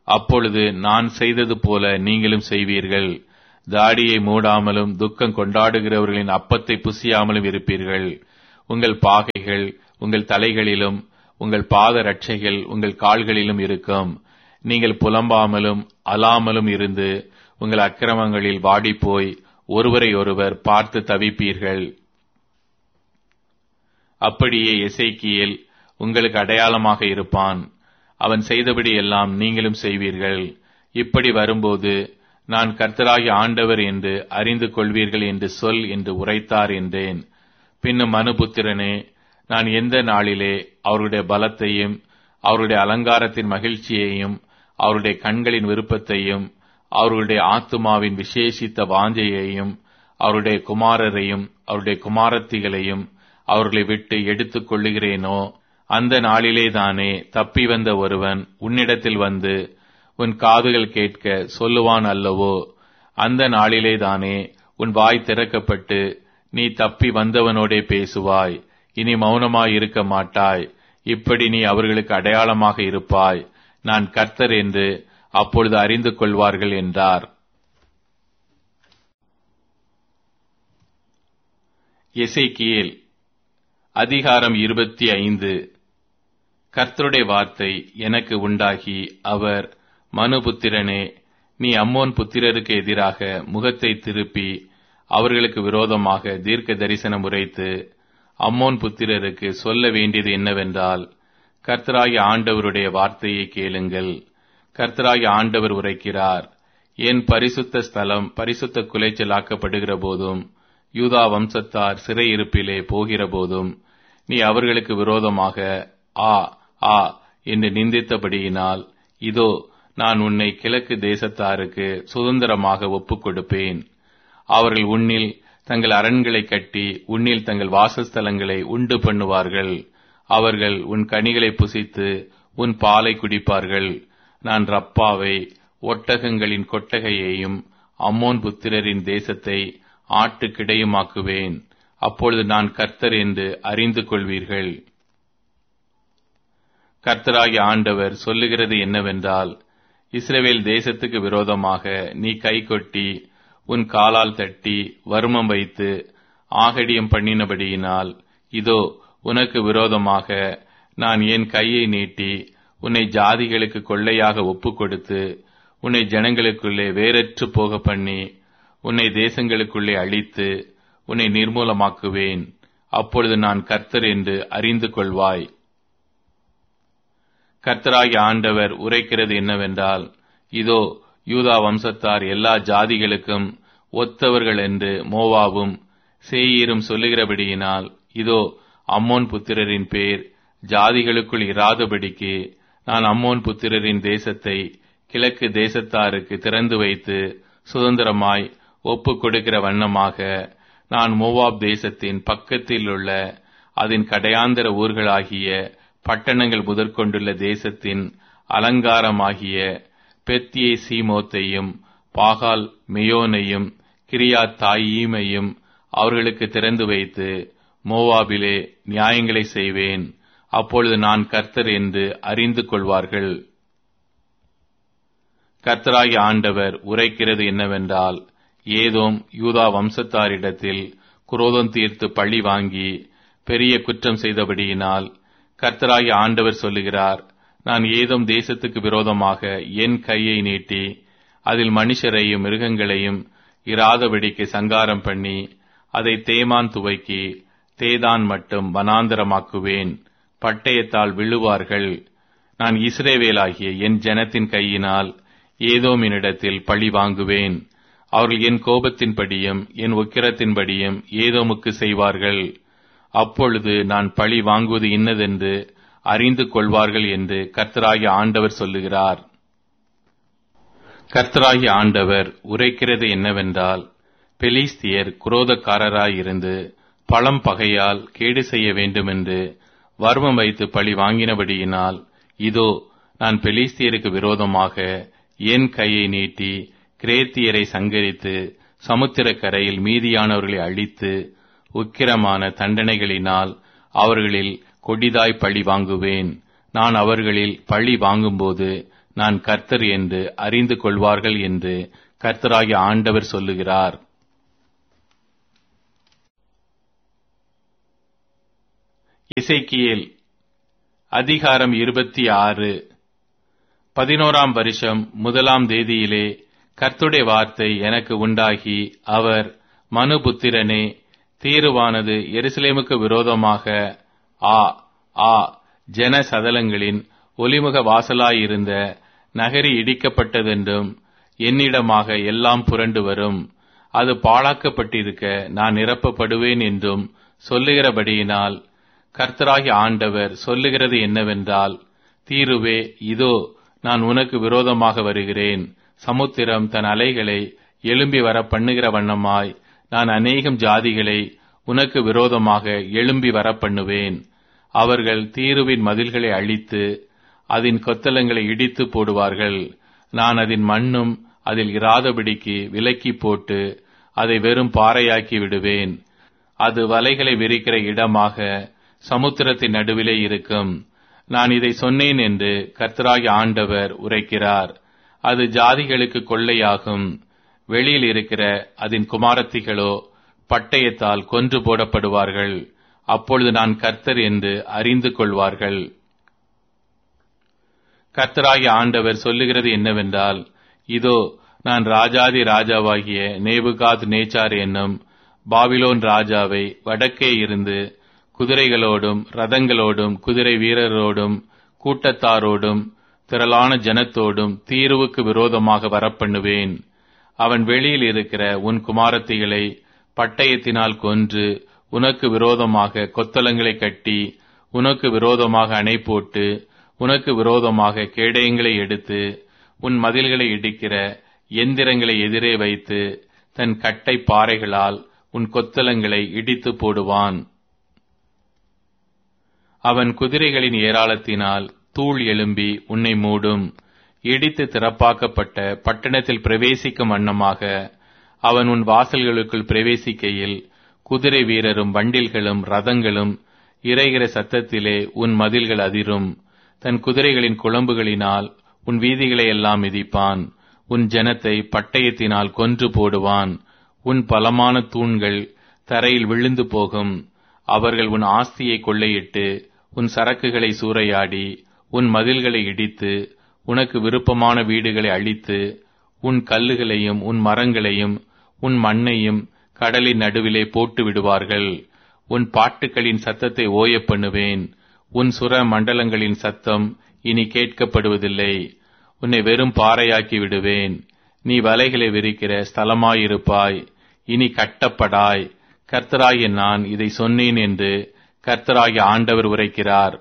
அப்பொழுது நான் செய்தது போல நீங்களும் செய்வீர்கள். தாடியை மூடாமலும் துக்கம் கொண்டாடுகிறவர்களின் அப்பத்தை புசியாமலும் இருப்பீர்கள். உங்கள் பாகைகள் உங்கள் தலைகளிலும் உங்கள் பாத ரட்சைகள் உங்கள் கால்களிலும் இருக்கும். நீங்கள் புலம்பாமலும் அலாமலும் இருந்து உங்கள் அக்கிரமங்களில் வாடிப்போய் ஒருவரை ஒருவர் பார்த்து தவிப்பீர்கள். அப்படியே எசேக்கியேல் உங்களுக்கு அடையாளமாக இருப்பான். அவன் செய்தபடி எல்லாம் நீங்களும் செய்வீர்கள். இப்படி வரும்போது நான் கர்த்தராகிய ஆண்டவர் என்று அறிந்து கொள்வீர்கள் என்று சொல் என்று உரைத்தார் என்றேன். பின்னும் மனுபுத்திரனே, நான் எந்த நாளிலே அவருடைய பலத்தையும் அவருடைய அலங்காரத்தின் மகிழ்ச்சியையும் அவருடைய கண்களின் விருப்பத்தையும் அவருடைய ஆத்துமாவின் விசேஷித்த வாஞ்சையையும் அவருடைய குமாரரையும் அவருடைய குமாரத்திகளையும் அவர்களை விட்டு எடுத்துக் கொள்ளுகிறேனோ, அந்த நாளிலேதானே தப்பி வந்த ஒருவன் உன்னிடத்தில் வந்து உன் காதுகள் கேட்க சொல்லுவான் அல்லவோ? அந்த நாளிலேதானே உன் வாய் திறக்கப்பட்டு நீ தப்பி வந்தவனோடே பேசுவாய். இனி மௌனமாய் இருக்க மாட்டாய். இப்படி நீ அவர்களுக்கு அடையாளமாக இருப்பாய். நான் கர்த்தர் என்று அப்பொழுது அறிந்து கொள்வார்கள் என்றார். எசேக்கியேல் அதிகாரம் 25. கர்த்தருடைய வார்த்தை எனக்கு உண்டாகி அவர், மனுபுத்திரனே, நீ அம்மோன் புத்திரருக்கு எதிராக முகத்தை திருப்பி அவர்களுக்கு விரோதமாக தீர்க்க தரிசனம் உரைத்து அம்மோன் புத்திரருக்கு சொல்ல வேண்டியது என்னவென்றால், கர்த்தராகிய ஆண்டவருடைய வார்த்தையை கேளுங்கள். கர்த்தராகிய ஆண்டவர் உரைக்கிறார், என் பரிசுத்த ஸ்தலம் பரிசுத்த குலைச்சலாக்கப்படுகிற போதும் யூதா வம்சத்தார் சிறையிருப்பிலே போகிற போதும் நீ அவர்களுக்கு விரோதமாக ஆ ஆ என்று நிந்தித்தபடியினால், இதோ நான் உன்னை கிழக்கு தேசத்தாருக்கு சுதந்திரமாக ஒப்புக் கொடுப்பேன். அவர்கள் உன்னில் தங்கள் அரண்களை கட்டி உன்னில் தங்கள் வாசஸ்தலங்களை உண்டு பண்ணுவார்கள். அவர்கள் உன் கனிகளை புசித்து உன் பாலை குடிப்பார்கள். நான் ரப்பாவை ஒட்டகங்களின் கொட்டகையையும் அம்மோன் புத்திரரின் தேசத்தை ஆட்டுக்கிடையுமாக்குவேன். அப்பொழுது நான் கர்த்தர் என்று அறிந்து கொள்வீர்கள். கர்த்தராகிய ஆண்டவர் சொல்லுகிறது என்னவென்றால், இஸ்ரவேல் தேசத்துக்கு விரோதமாக நீ கை கொட்டி உன் காலால் தட்டி வருமம் வைத்து ஆகடியம் பண்ணினபடியினால், இதோ உனக்கு விரோதமாக நான் என் கையை நீட்டி உன்னை ஜாதிகளுக்கு கொள்ளையாக ஒப்புக் கொடுத்து உன்னை ஜனங்களுக்குள்ளே வேறற்று போக பண்ணி உன்னை தேசங்களுக்குள்ளே அழித்து உன்னை நிர்மூலமாக்குவேன். அப்பொழுது நான் கர்த்தர் என்று அறிந்து கொள்வாய். கர்த்தராகிய ஆண்டவர் உரைக்கிறது என்னவென்றால், இதோ யூதா வம்சத்தார் எல்லா ஜாதிகளுக்கும் ஒத்தவர்கள் என்று மோவாபும் சேயீரும் சொல்லுகிறபடியினால், இதோ அம்மோன் புத்திரரின் பேர் ஜாதிகளுக்குள் இராதபடிக்கு நான் அம்மோன் புத்திரரின் தேசத்தை கிழக்கு தேசத்தாருக்கு திறந்து வைத்து சுதந்திரமாய் ஒப்புக் கொடுக்கிற வண்ணமாக நான் மோவாப் தேசத்தின் பக்கத்தில் உள்ள அதன் கடையாந்தர ஊர்களாகிய பட்டணங்கள் முதற்கொண்டுள்ள தேசத்தின் அலங்காரமாகிய பெத்தியே சீமோத்தையும் பாகால் மெயோனையும் கிரியாத் தாயீமையும் அவர்களுக்கு திறந்து வைத்து மோவாபிலே நியாயங்களை செய்வேன். அப்பொழுது நான் கர்த்தர் என்று அறிந்து கொள்வார்கள். கர்த்தராகிய ஆண்டவர் உரைக்கிறது என்னவென்றால், ஏதோம் யூதா வம்சத்தாரிடத்தில் குரோதம் தீர்த்து பழி வாங்கி பெரிய குற்றம் செய்தபடியினால் கர்த்தராகிய ஆண்டவர் சொல்லுகிறார், நான் ஏதோம் தேசத்துக்கு விரோதமாக என் கையை நீட்டி அதில் மனுஷரையும் மிருகங்களையும் இராதபடிக்கு சங்காரம் பண்ணி அதை தேமான் துவைக்கி தேதான் மட்டும் வனாந்தரமாக்குவேன். பட்டயத்தால் விழுவார்கள். நான் இஸ்ரவேலாகிய என் ஜனத்தின் கையினால் ஏதோமினிடத்தில் பழி வாங்குவேன். அவர்கள் என் கோபத்தின்படியும் என் உக்கிரத்தின்படியும் ஏதோமுக்கு செய்வார்கள். அப்பொழுது நான் பழி வாங்குவது இன்னதென்று அறிந்து கொள்வார்கள் என்று கர்த்தராகிய ஆண்டவர் சொல்லுகிறார். கர்த்தராகிய ஆண்டவர் உரைக்கிறது என்னவென்றால், பெலிஸ்தியர் குரோதக்காரராயிருந்து பழம் பகையால் கேடு செய்ய வேண்டுமென்று வர்மம் வைத்து பழி வாங்கினபடியினால், இதோ நான் பெலிஸ்தியருக்கு விரோதமாக என் கையை நீட்டி கிரேத்தியரை சங்கரித்து சமுத்திர கரையில் மீதியானவர்களை அழித்து உக்கிரமான தண்டனைகளினால் அவர்களில் கொடிதாய் பழி வாங்குவேன். நான் அவர்களில் பழி வாங்கும்போது நான் கர்த்தர் என்று அறிந்து கொள்வார்கள் என்று கர்த்தராகிய ஆண்டவர் சொல்லுகிறார். எசேக்கியேல் அதிகாரம் 26. 11ஆம் வருஷம் 1ஆம் தேதியிலே கர்த்தருடைய வார்த்தை எனக்கு உண்டாகி, அவர், மனுபுத்திரனே, தீருவானது எருசலேமுக்கு விரோதமாக ஆ ஜன சதலங்களின் ஒலிமுக வாசலாயிருந்த நகரி இடிக்கப்பட்டதென்றும் என்னிடமாக எல்லாம் புரண்டு வரும், அது பாழாக்கப்பட்டிருக்க நான் நிரப்பப்படுவேன் என்றும் சொல்லுகிறபடியினால், கர்த்தராகிய ஆண்டவர் சொல்லுகிறது என்னவென்றால், தீருவே, இதோ நான் உனக்கு விரோதமாக வருகிறேன். சமுத்திரம் தன் அலைகளை எழும்பி வர பண்ணுகிற வண்ணமாய் நான் அநேகம் ஜாதிகளை உனக்கு விரோதமாக எழும்பி வர பண்ணுவேன். அவர்கள் தீருவின் மதில்களை அழித்து அதன் கொத்தளங்களை இடித்து போடுவார்கள். நான் அதன் மண்ணும் அதில் இராதபடிக்கு விலக்கி போட்டு அதை வெறும் பாறையாக்கி விடுவேன். அது வலைகளை விரிக்கிற இடமாக சமுத்திரத்தின் நடுவிலே இருக்கும். நான் இதை சொன்னேன் என்று கர்த்தராகிய ஆண்டவர் உரைக்கிறார். அது ஜாதிகளுக்கு கொள்ளையாகும். வெளியில் இருக்கிற அதன் குமாரத்திகளோ பட்டயத்தால் கொன்று போடப்படுவார்கள். அப்பொழுது நான் கர்த்தர் என்று அறிந்து கொள்வார்கள். கர்த்தராகிய ஆண்டவர் சொல்லுகிறது என்னவென்றால், இதோ நான் ராஜாதி ராஜாவாகிய நேபுகாத் நேச்சார் என்னும் பாபிலோன் ராஜாவை வடக்கே இருந்து குதிரைகளோடும் ரதங்களோடும் குதிரை வீரரோடும் கூட்டத்தாரோடும் திரளான ஜனத்தோடும் தீருவுக்கு விரோதமாக வரப்பண்ணுவேன். அவன் வெளியில் இருக்கிற உன் குமாரத்திகளை பட்டயத்தினால் கொன்று உனக்கு விரோதமாக கொத்தளங்களை கட்டி உனக்கு விரோதமாக அணை போட்டு உனக்கு விரோதமாக கேடயங்களை எடுத்து உன் மதில்களை இடிக்கிற எந்திரங்களை எதிரே வைத்து தன் கட்டை பாறைகளால் உன் கொத்தளங்களை இடித்து போடுவான். அவன் குதிரைகளின் ஏராளத்தினால் தூள் எழும்பி உன்னை மூடும். இடித்து திறப்பாக்கப்பட்ட பட்டணத்தில் பிரவேசிக்கும் வண்ணமாக அவன் உன் வாசல்களுக்குள் பிரவேசிக்கையில் குதிரை வீரரும் வண்டில்களும் ரதங்களும் இறைகிற சத்தத்திலே உன் மதில்கள் அதிரும். தன் குதிரைகளின் குளம்புகளினால் உன் வீதிகளை எல்லாம் மிதிப்பான். உன் ஜனத்தை பட்டயத்தினால் கொன்று போடுவான். உன் பலமான தூண்கள் தரையில் விழுந்து போகும். அவர்கள் உன் ஆஸ்தியை கொள்ளையிட்டு உன் சரக்குகளை சூறையாடி உன் மதில்களை இடித்து உனக்கு விருப்பமான வீடுகளை அழித்து உன் கல்லுகளையும் உன் மரங்களையும் உன் மண்ணையும் கடலின் நடுவிலே போட்டு விடுவார்கள். உன் பாட்டுகளின் சத்தத்தை ஓய பண்ணுவேன். உன் சுர மண்டலங்களின் சத்தம் இனி கேட்கப்படுவதில்லை. உன்னை வெறும் பாறையாக்கி விடுவேன். நீ வலைகளை விரிக்கிற ஸ்தலமாயிருப்பாய். இனி கட்டப்படாய். கர்த்தராகிய நான் இதை சொன்னேன் என்று கர்த்தராகிய ஆண்டவர் உரைக்கிறார்.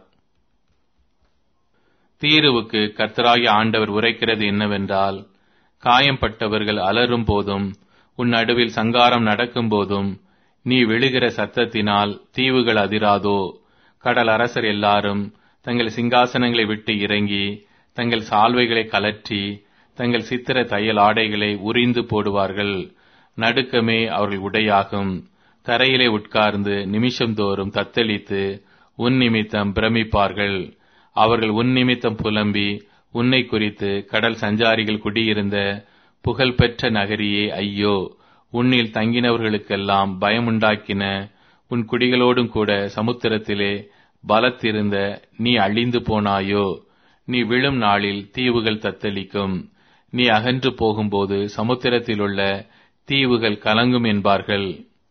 தீருவுக்கு கர்த்தராகிய ஆண்டவர் உரைக்கிறது என்னவென்றால், காயம்பட்டவர்கள் அலறும் போதும் உன் நடுவில் சங்காரம் நடக்கும் போதும் நீ விழுகிற சத்தத்தினால் தீவுகள் அதிராதோ? கடல் அரசர் எல்லாரும் தங்கள் சிங்காசனங்களை விட்டு இறங்கி தங்கள் சால்வைகளை கலற்றி தங்கள் சித்திர தையல் ஆடைகளை உரிந்து போடுவார்கள். நடுக்கமே அவர்கள் உடையாகும். தரையிலே உட்கார்ந்து நிமிஷந்தோறும் தத்தளித்து உன் நிமித்தம் பிரமிப்பார்கள். அவர்கள் உன் நிமித்தம் புலம்பி உன்னை குறித்து கடல் சஞ்சாரிகள் குடியிருந்த புகழ்பெற்ற நகரியே ஐயோ, உன்னில் தங்கினவர்களுக்கெல்லாம் பயமுண்டாக்கின உன் குடிகளோடும் கூட சமுத்திரத்திலே பலத்திருந்த நீ அழிந்து போனாயோ? நீ விழும் நாளில் தீவுகள் தத்தளிக்கும். நீ அகன்று போகும்போது சமுத்திரத்திலுள்ள தீவுகள் கலங்கும் என்பார்கள்.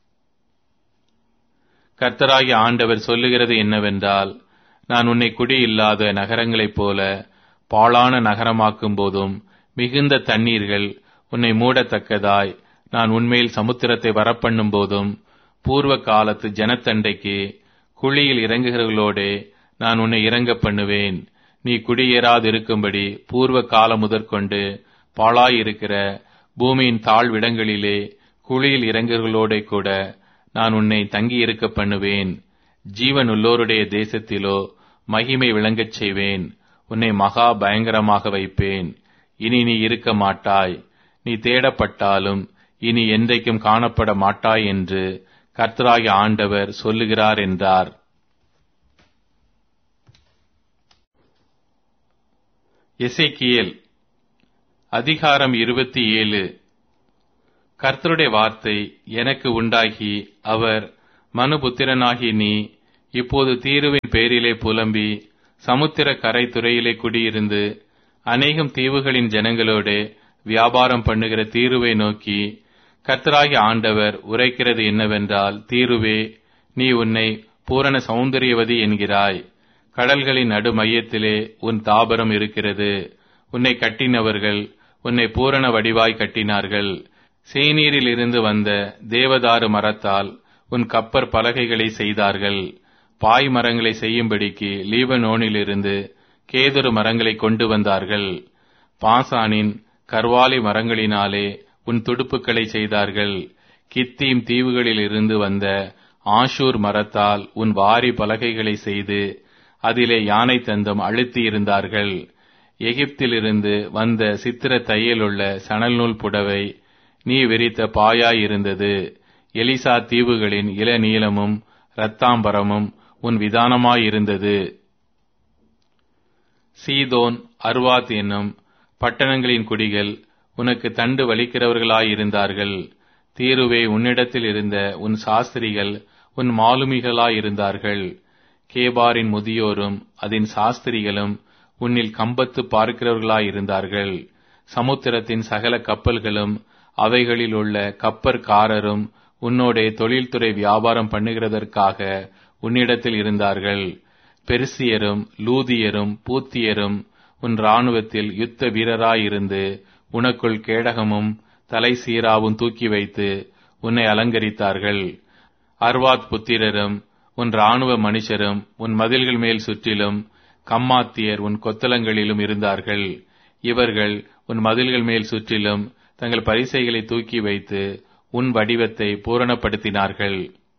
கர்த்தராகிய ஆண்டவர் சொல்லுகிறது என்னவென்றால், நான் உன்னை குடியில்லாத நகரங்களைப் போல பாழான நகரமாக்கும் போதும் மிகுந்த தண்ணீர்கள் உன்னை மூடத்தக்கதாய் நான் உன்மேல் சமுத்திரத்தை வரப்பண்ணும் போதும் பூர்வ காலத்து ஜனத்தண்டைக்கு குழியில் இறங்குகிறவர்களோடே நான் உன்னை இறங்க பண்ணுவேன். நீ குடியேறாதிருக்கும்படி பூர்வ காலம் முதற்கொண்டு பாழாயிருக்கிற பூமியின் தாழ்விடங்களிலே குழியில் இறங்குகிறவர்களோடே கூட நான் உன்னை தங்கியிருக்க பண்ணுவேன். ஜீவன் உள்ளோருடைய தேசத்திலோ மகிமை விளங்கச் செய்வேன். உன்னை மகா பயங்கரமாக வைப்பேன். இனி நீ இருக்க மாட்டாய். நீ தேடப்பட்டாலும் இனி என்றைக்கும் காணப்பட மாட்டாய் என்று கர்த்தராகிய ஆண்டவர் சொல்லுகிறார் என்றார். எசேக்கியேல் அதிகாரம் 27. கர்த்தருடைய வார்த்தை எனக்கு உண்டாகி, அவர், மனுபுத்திரனாகி நீ இப்போது தீருவின் பேரிலே புலம்பி சமுத்திர கரை துறையிலே குடியிருந்து அநேகம் தீவுகளின் ஜனங்களோடு வியாபாரம் பண்ணுகிற தீருவை நோக்கி, கர்த்தராகிய ஆண்டவர் உரைக்கிறது என்னவென்றால், தீருவே, நீ உன்னை பூரண சௌந்தரியவதி என்கிறாய். கடல்களின் நடு மையத்திலே உன் தாபரம் இருக்கிறது. உன்னை கட்டினவர்கள் உன்னை பூரண வடிவாய் கட்டினார்கள். சேனீரில் இருந்து வந்த தேவதாரு மரத்தால் உன் கப்பற் பலகைகளை செய்தார்கள். பாய் மரங்களை செய்யும்படிக்கு லீபனோனிலிருந்து கேதுரு மரங்களை கொண்டு வந்தார்கள். பாசானின் கர்வாலி மரங்களினாலே உன் துடுப்புகளை செய்தார்கள். கித்தீம் தீவுகளில் இருந்து வந்த ஆஷூர் மரத்தால் உன் வாரி பலகைகளை செய்து அதிலே யானை தந்தம் அழுத்தி இருந்தார்கள். எகிப்திலிருந்து வந்த சித்திர தையலுள்ள சணல் நூல் புடவை நீ விரித்த பாயாயிருந்தது. எலிசா தீவுகளின் இளநீலமும் இரத்தாம்பரமும் உன் விதானமாயிருந்தது. சீதோன், அர்வாத் என்னும் பட்டணங்களின் குடிகள் உனக்கு தண்டு வலிக்கிறவர்களாயிருந்தார்கள். தீருவே, உன்னிடத்தில் இருந்த உன் சாஸ்திரிகள் உன் மாலுமிகளாயிருந்தார்கள். கேபாரின் முதியோரும் அதன் சாஸ்திரிகளும் உன்னில் கம்பத்து பார்க்கிறவர்களாயிருந்தார்கள். சமுத்திரத்தின் சகல கப்பல்களும் அவைகளில் உள்ள கப்பற்காரரும் உன்னோடே தொழில்துறை வியாபாரம் பண்ணுகிறதற்காக உன்னிடத்தில் இருந்தார்கள். பெர்சியரும் லூதியரும் பூத்தியரும் உன் இராணுவத்தில் யுத்த வீரராயிருந்து உனக்குள் கேடகமும் தலை சீராவும் தூக்கி வைத்து உன்னை அலங்கரித்தார்கள். அர்வாத் புத்திரரும் உன் இராணுவ மனுஷரும் உன் மதில்கள் மேல் சுற்றிலும், கம்மாத்தியர் உன் கொத்தளங்களிலும் இருந்தார்கள். இவர்கள் உன் மதில்கள் மேல் சுற்றிலும் தங்கள் பரிசைகளை தூக்கி வைத்து உன் வடிவத்தை பூரணப்படுத்தினார்கள்.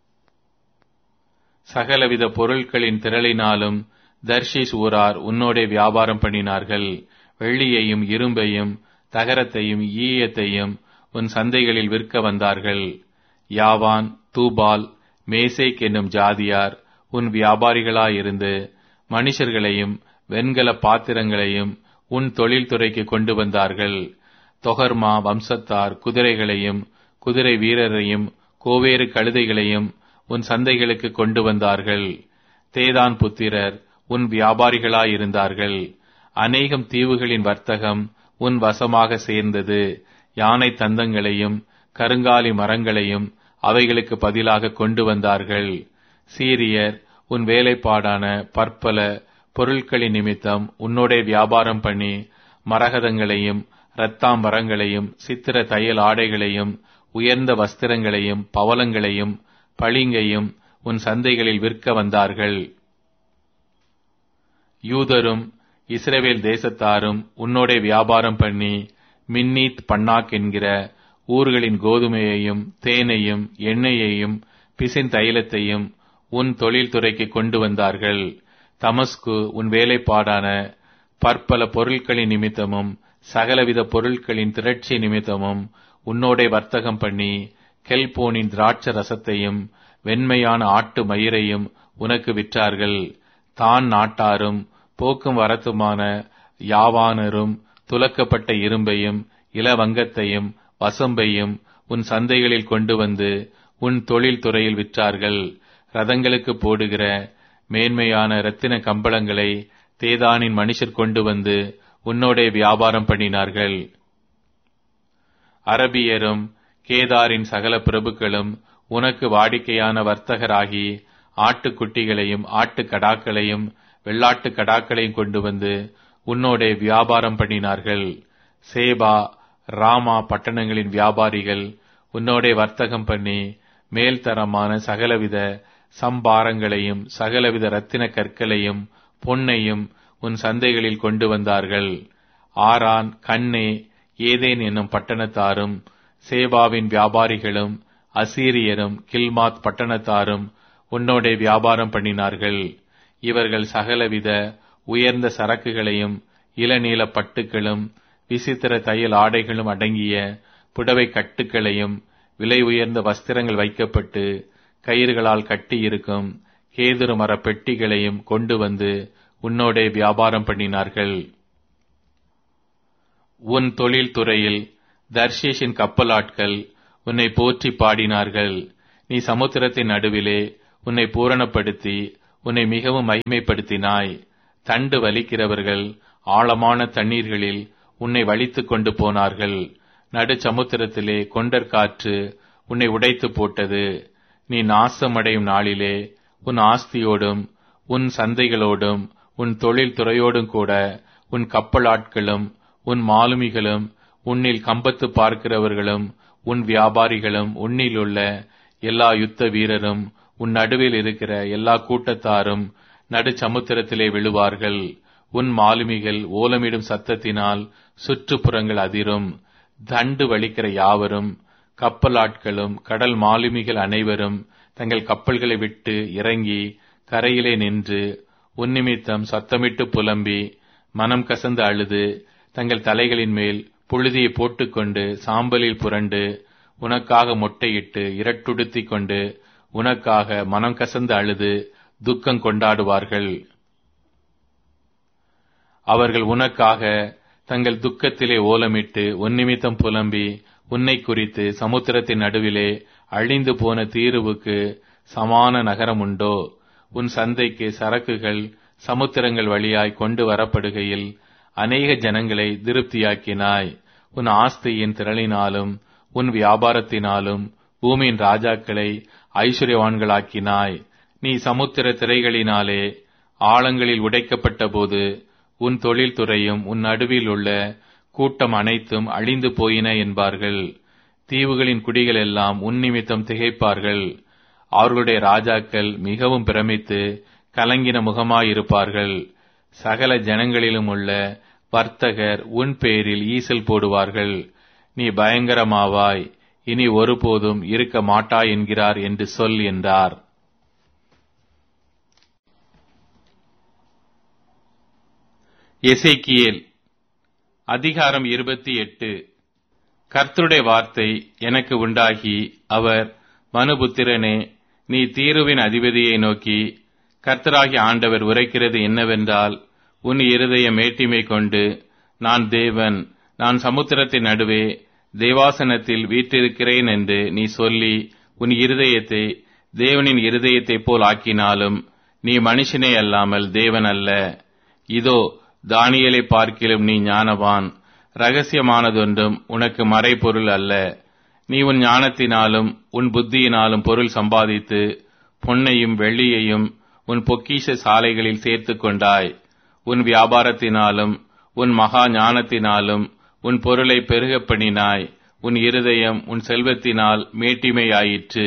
சகலவித பொருட்களின் திரளினாலும் தர்ஷீஸ் ஊரார் உன்னோடே வியாபாரம் பண்ணினார்கள். வெள்ளியையும் இரும்பையும் தகரத்தையும் ஈயத்தையும் உன் சந்தைகளில் விற்க வந்தார்கள். யாவான், தூபால், மேசேக் என்னும் ஜாதியார் உன் வியாபாரிகளாயிருந்து மனுஷர்களையும் வெண்கல பாத்திரங்களையும் உன் தொழில்துறைக்கு கொண்டு வந்தார்கள். தொகர்மா வம்சத்தார் குதிரைகளையும் குதிரை வீரரையும் கோவேறு கழுதைகளையும் உன் சந்தைகளுக்கு கொண்டு வந்தார்கள். தேதான் புத்திரர் உன் வியாபாரிகளாயிருந்தார்கள். அநேகம் தீவுகளின் வர்த்தகம் உன் வசமாக சேர்ந்தது. யானை தந்தங்களையும் கருங்காலி மரங்களையும் அவைகளுக்கு பதிலாக கொண்டு வந்தார்கள். சீரியர் உன் வேலைப்பாடான பற்பல பொருட்களின் நிமித்தம் உன்னோடே வியாபாரம் பண்ணி மரகதங்களையும் இரத்தாம்பரங்களையும் சித்திர தையல் ஆடைகளையும் உயர்ந்த வஸ்திரங்களையும் பவளங்களையும் பளிங்கையும் உன் சந்தைகளில் விற்க வந்தார்கள். யூதரும் இஸ்ரவேல் தேசத்தாரும் உன்னோடே வியாபாரம் பண்ணி மின்னீத் பன்னாக் என்கிற ஊர்களின் கோதுமையையும் தேனையும் எண்ணெயையும் பிசின் தைலத்தையும் உன் தொழில்துறைக்கு கொண்டு வந்தார்கள். தமஸ்கு உன் வேலைப்பாடான பற்பல பொருட்களின் நிமித்தமும் சகலவித பொருட்களின் திரட்சி நிமித்தமும் உன்னோடே வர்த்தகம் பண்ணி கெல்போனின் திராட்ச ரசத்தையும் வெண்மையான ஆட்டு மயிரையும் உனக்கு விற்றார்கள். தான் நாட்டாரும் போக்கும் வரத்துமான யாவானரும் துலக்கப்பட்ட இரும்பையும் இளவங்கத்தையும் வசம்பையும் உன் சந்தைகளில் கொண்டு வந்து உன் தொழில் துறையில் விற்றார்கள். ரதங்களுக்கு போடுகிற மேன்மையான இரத்தின கம்பளங்களை தேதானின் மனுஷர் கொண்டு வந்து உன்னோடே வியாபாரம் பண்ணினார்கள். அரபியரும் கேதாரின் சகல பிரபுக்களும் உனக்கு வாடிக்கையான வர்த்தகராகி ஆட்டுக்குட்டிகளையும் ஆட்டுக்கடாக்களையும் வெள்ளாட்டு கடாக்களையும் கொண்டு வந்து உன்னோடே வியாபாரம் பண்ணினார்கள். சேபா ராமா பட்டணங்களின் வியாபாரிகள் உன்னோடே வர்த்தகம் பண்ணி மேல்தரமான சகலவித சம்பாரங்களையும் சகலவித இரத்தின கற்களையும் பொன்னையும் உன் சந்தைகளில் கொண்டு வந்தார்கள். ஆரான், கண்ணே, ஏதேன் என்னும் பட்டணத்தாரும் சேபாவின் வியாபாரிகளும் அசீரியரும் கில்மாத் பட்டணத்தாரும் உன்னோடே வியாபாரம் பண்ணினார்கள். இவர்கள் சகலவித உயர்ந்த சரக்குகளையும் இளநீல பட்டுகளும் விசித்திர தையல் ஆடைகளும் அடங்கிய புடவை கட்டுகளையும் விலை உயர்ந்த வஸ்திரங்கள் வைக்கப்பட்டு கயிறுகளால் கட்டியிருக்கும் கேதுரு மர பெட்டிகளையும் கொண்டு வந்து உன்னோடே வியாபாரம் பண்ணினார்கள். உன் தொழில் துறையில் தர்ஷீஷின் கப்பலாட்கள் உன்னை போற்றி பாடினார்கள். நீ சமுத்திரத்தின் நடுவிலே உன்னை பூரணப்படுத்தி உன்னை மிகவும் மகிமைப்படுத்தினாய். தண்டு வலிக்கிறவர்கள் ஆழமான தண்ணீர்களில் உன்னை வலித்துக் கொண்டு போனார்கள். நடு சமுத்திரத்திலே கொண்டற்காற்று உன்னை உடைத்து போட்டது. நீ நாசமடையும் நாளிலே உன் ஆஸ்தியோடும் உன் சந்தைகளோடும் உன் தொழில் துறையோடும் கூட உன் கப்பலாட்களும் உன் மாலுமிகளும் உன்னில் கம்பத்து பார்க்கிறவர்களும் உன் வியாபாரிகளும் உன்னில் உள்ள எல்லா யுத்த வீரரும் உன் நடுவில் இருக்கிற எல்லா கூட்டத்தாரும் நடு சமுத்திரத்திலே விழுவார்கள். உன் மாலுமிகள் ஓலமிடும் சத்தத்தினால் சுற்றுப்புறங்கள் அதிரும். தண்டு வலிக்கிற யாவரும் கப்பலாட்களும் கடல் மாலுமிகள் அனைவரும் தங்கள் கப்பல்களை விட்டு இறங்கி கரையிலே நின்று உன் நிமித்தம் சத்தமிட்டு புலம்பி மனம் கசந்து அழுது தங்கள் தலைகளின் மேல் புழுதியை போட்டுக்கொண்டு சாம்பலில் புரண்டு உனக்காக மொட்டையிட்டு இரட்டுடுத்திக் கொண்டு உனக்காக மனம் கசந்து அழுது துக்கம் கொண்டாடுவார்கள். அவர்கள் உனக்காக தங்கள் துக்கத்திலே ஓலமிட்டு உன் நிமித்தம் புலம்பி உன்னை குறித்து சமுத்திரத்தின் நடுவிலே அழிந்து போன தீருவுக்கு சமான நகரம் உண்டோ? உன் சந்தைக்கு சரக்குகள் சமுத்திரங்கள் வழியாய் கொண்டு வரப்படுகையில் அநேக ஜனங்களை திருப்தியாக்கினாய். உன் ஆஸ்தியின் திரளினாலும் உன் வியாபாரத்தினாலும் பூமியின் ராஜாக்களை ஐஸ்வர்யவான்களாக்கினாய். நீ சமுத்திர திரைகளினாலே ஆழங்களில் உடைக்கப்பட்ட போது உன் தொழில் துறையும் உன் நடுவில் உள்ள கூட்டம் அனைத்தும் அழிந்து போயின என்பார்கள். தீவுகளின் குடிகள் எல்லாம் உன் நிமித்தம் திகைப்பார்கள். அவர்களுடைய ராஜாக்கள் மிகவும் பிரமித்து கலங்கின முகமாயிருப்பார்கள். சகல ஜனங்களிலும் உள்ள வர்த்தகர் உன் பேரில் ஈசல் போடுவார்கள். நீ பயங்கரமாவாய், இனி ஒருபோதும் இருக்க மாட்டாய் என்கிறார் என்று சொல் என்றார். எசேக்கியேல் அதிகாரம் 28. கர்த்தருடைய வார்த்தை எனக்கு உண்டாகி அவர், மனுபுத்திரனே, நீ தீருவின் அதிபதியை நோக்கி, கர்த்தராகிய ஆண்டவர் உரைக்கிறது என்னவென்றால், உன் இருதய மேட்டிமை கொண்டு நான் தேவன், நான் சமுத்திரத்தின் நடுவே தேவாசனத்தில் வீற்றிருக்கிறேன் என்று நீ சொல்லி உன் இருதயத்தை தேவனின் இருதயத்தைப் போல் ஆக்கினாலும் நீ மனுஷனே அல்லாமல் தேவன் அல்ல. இதோ, தானியேலை பார்க்கிலும் நீ ஞானவான். இரகசியமானதொன்றும் உனக்கு மறைபொருள் அல்ல. நீ உன் ஞானத்தினாலும் உன் புத்தியினாலும் பொருள் சம்பாதித்து பொன்னையும் வெள்ளியையும் உன் பொக்கிஷ சாலைகளில் சேர்த்துக் கொண்டாய். உன் வியாபாரத்தினாலும் உன் மகா ஞானத்தினாலும் உன் பொருளை பெருகப் பண்ணினாய். உன் இருதயம் உன் செல்வத்தினால் மேட்டிமையாயிற்று.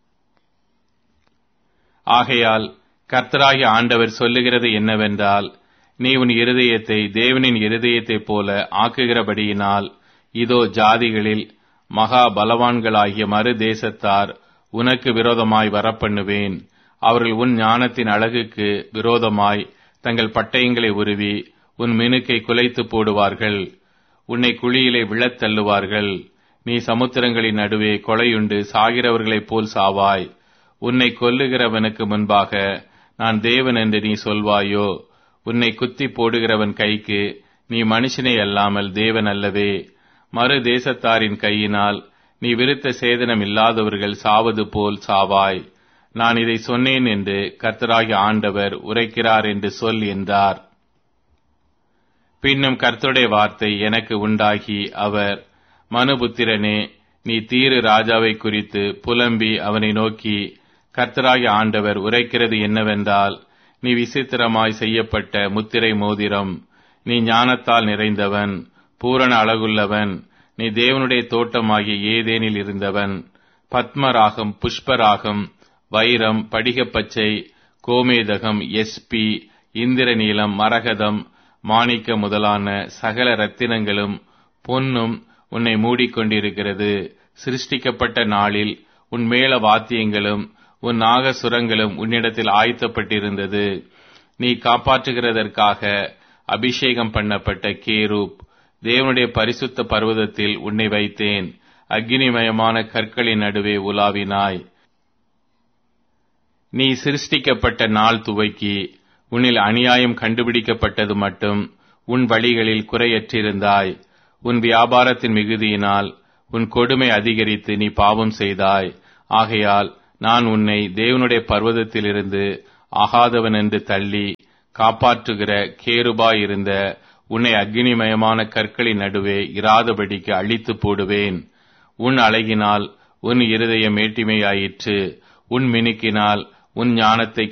ஆகையால் கர்த்தராகிய ஆண்டவர் சொல்லுகிறது என்னவென்றால், நீ உன் இருதயத்தை தேவனின் இருதயத்தைப் போல ஆக்குகிறபடியினால், இதோ ஜாதிகளில் மகா பலவான்களாகிய மறு தேசத்தார் உனக்கு விரோதமாய் வரப்பண்ணுவேன். அவர்கள் உன் ஞானத்தின் அழகுக்கு விரோதமாய் தங்கள் பட்டயங்களை உருவி உன் மினுக்கை குலைத்து போடுவார்கள். உன்னை குழியிலே விழத் தள்ளுவார்கள். நீ சமுத்திரங்களின் நடுவே கொலையுண்டு சாகிறவர்களைப் போல் சாவாய். உன்னை கொல்லுகிறவனுக்கு முன்பாக நான் தேவன் என்று நீ சொல்வாயோ? உன்னை குத்தி போடுகிறவன் கைக்கு நீ மனுஷனே அல்லாமல் தேவன் அல்லவே. மறு தேசத்தாரின் கையினால் நீ விருத்த சேதனம் இல்லாதவர்கள் சாவது போல் சாவாய். நான் இதை சொன்னேன் என்று கர்த்தராகிய ஆண்டவர் உரைக்கிறார் என்று சொல் என்றார். பின்னும் கர்த்தருடைய வார்த்தை எனக்கு உண்டாகி அவர், மனுபுத்திரனே, நீ தீரு ராஜாவை குறித்து புலம்பி அவனை நோக்கி, கர்த்தராகிய ஆண்டவர் உரைக்கிறது என்னவென்றால், நீ விசித்திரமாய் செய்யப்பட்ட முத்திரை மோதிரம். நீ ஞானத்தால் நிறைந்தவன், பூரண அழகுள்ளவன். நீ தேவனுடைய தோட்டமாகிய ஏதேனில் இருந்தவன். பத்மராகம், புஷ்பராகம், வைரம், படிகப்பச்சை, கோமேதகம், எஸ்பி, இந்திரநீலம், மரகதம், மாணிக்க முதலான சகல ரத்தினங்களும் பொன்னும் உன்னை மூடிக்கொண்டிருக்கிறது. சிருஷ்டிக்கப்பட்ட நாளில் உன் மேள வாத்தியங்களும் உன் நாகசுரங்களும் உன்னிடத்தில் ஆயத்தப்பட்டிருந்தது. நீ காப்பாற்றுகிறதற்காக அபிஷேகம் பண்ணப்பட்ட கேரூப், தேவனுடைய பரிசுத்த பர்வதத்தில் உன்னை வைத்தேன். அக்னிமயமான கற்களின் நடுவே உலாவினாய். நீ சிருஷ்டிக்கப்பட்ட நாள் துவக்கி உன்னில் அநியாயம் கண்டுபிடிக்கப்பட்டது மட்டும் உன் வழிகளில் குறையற்றிருந்தாய். உன் வியாபாரத்தின் மிகுதியினால் உன் கொடுமை அதிகரித்து நீ பாவம் செய்தாய். ஆகையால் நான் உன்னை தேவனுடைய பர்வதத்திலிருந்து ஆகாதவன் என்று தள்ளி காப்பாற்றுகிற கேருபாயிருந்த உன்னை அக்கினிமயமான கற்களின் நடுவே இராதபடிக்கு அழித்து போடுவேன். உன் அழகினால் உன் இருதயம் மேட்டிமையாயிற்று, உன் மினுக்கினால் உன் ஞானத்தை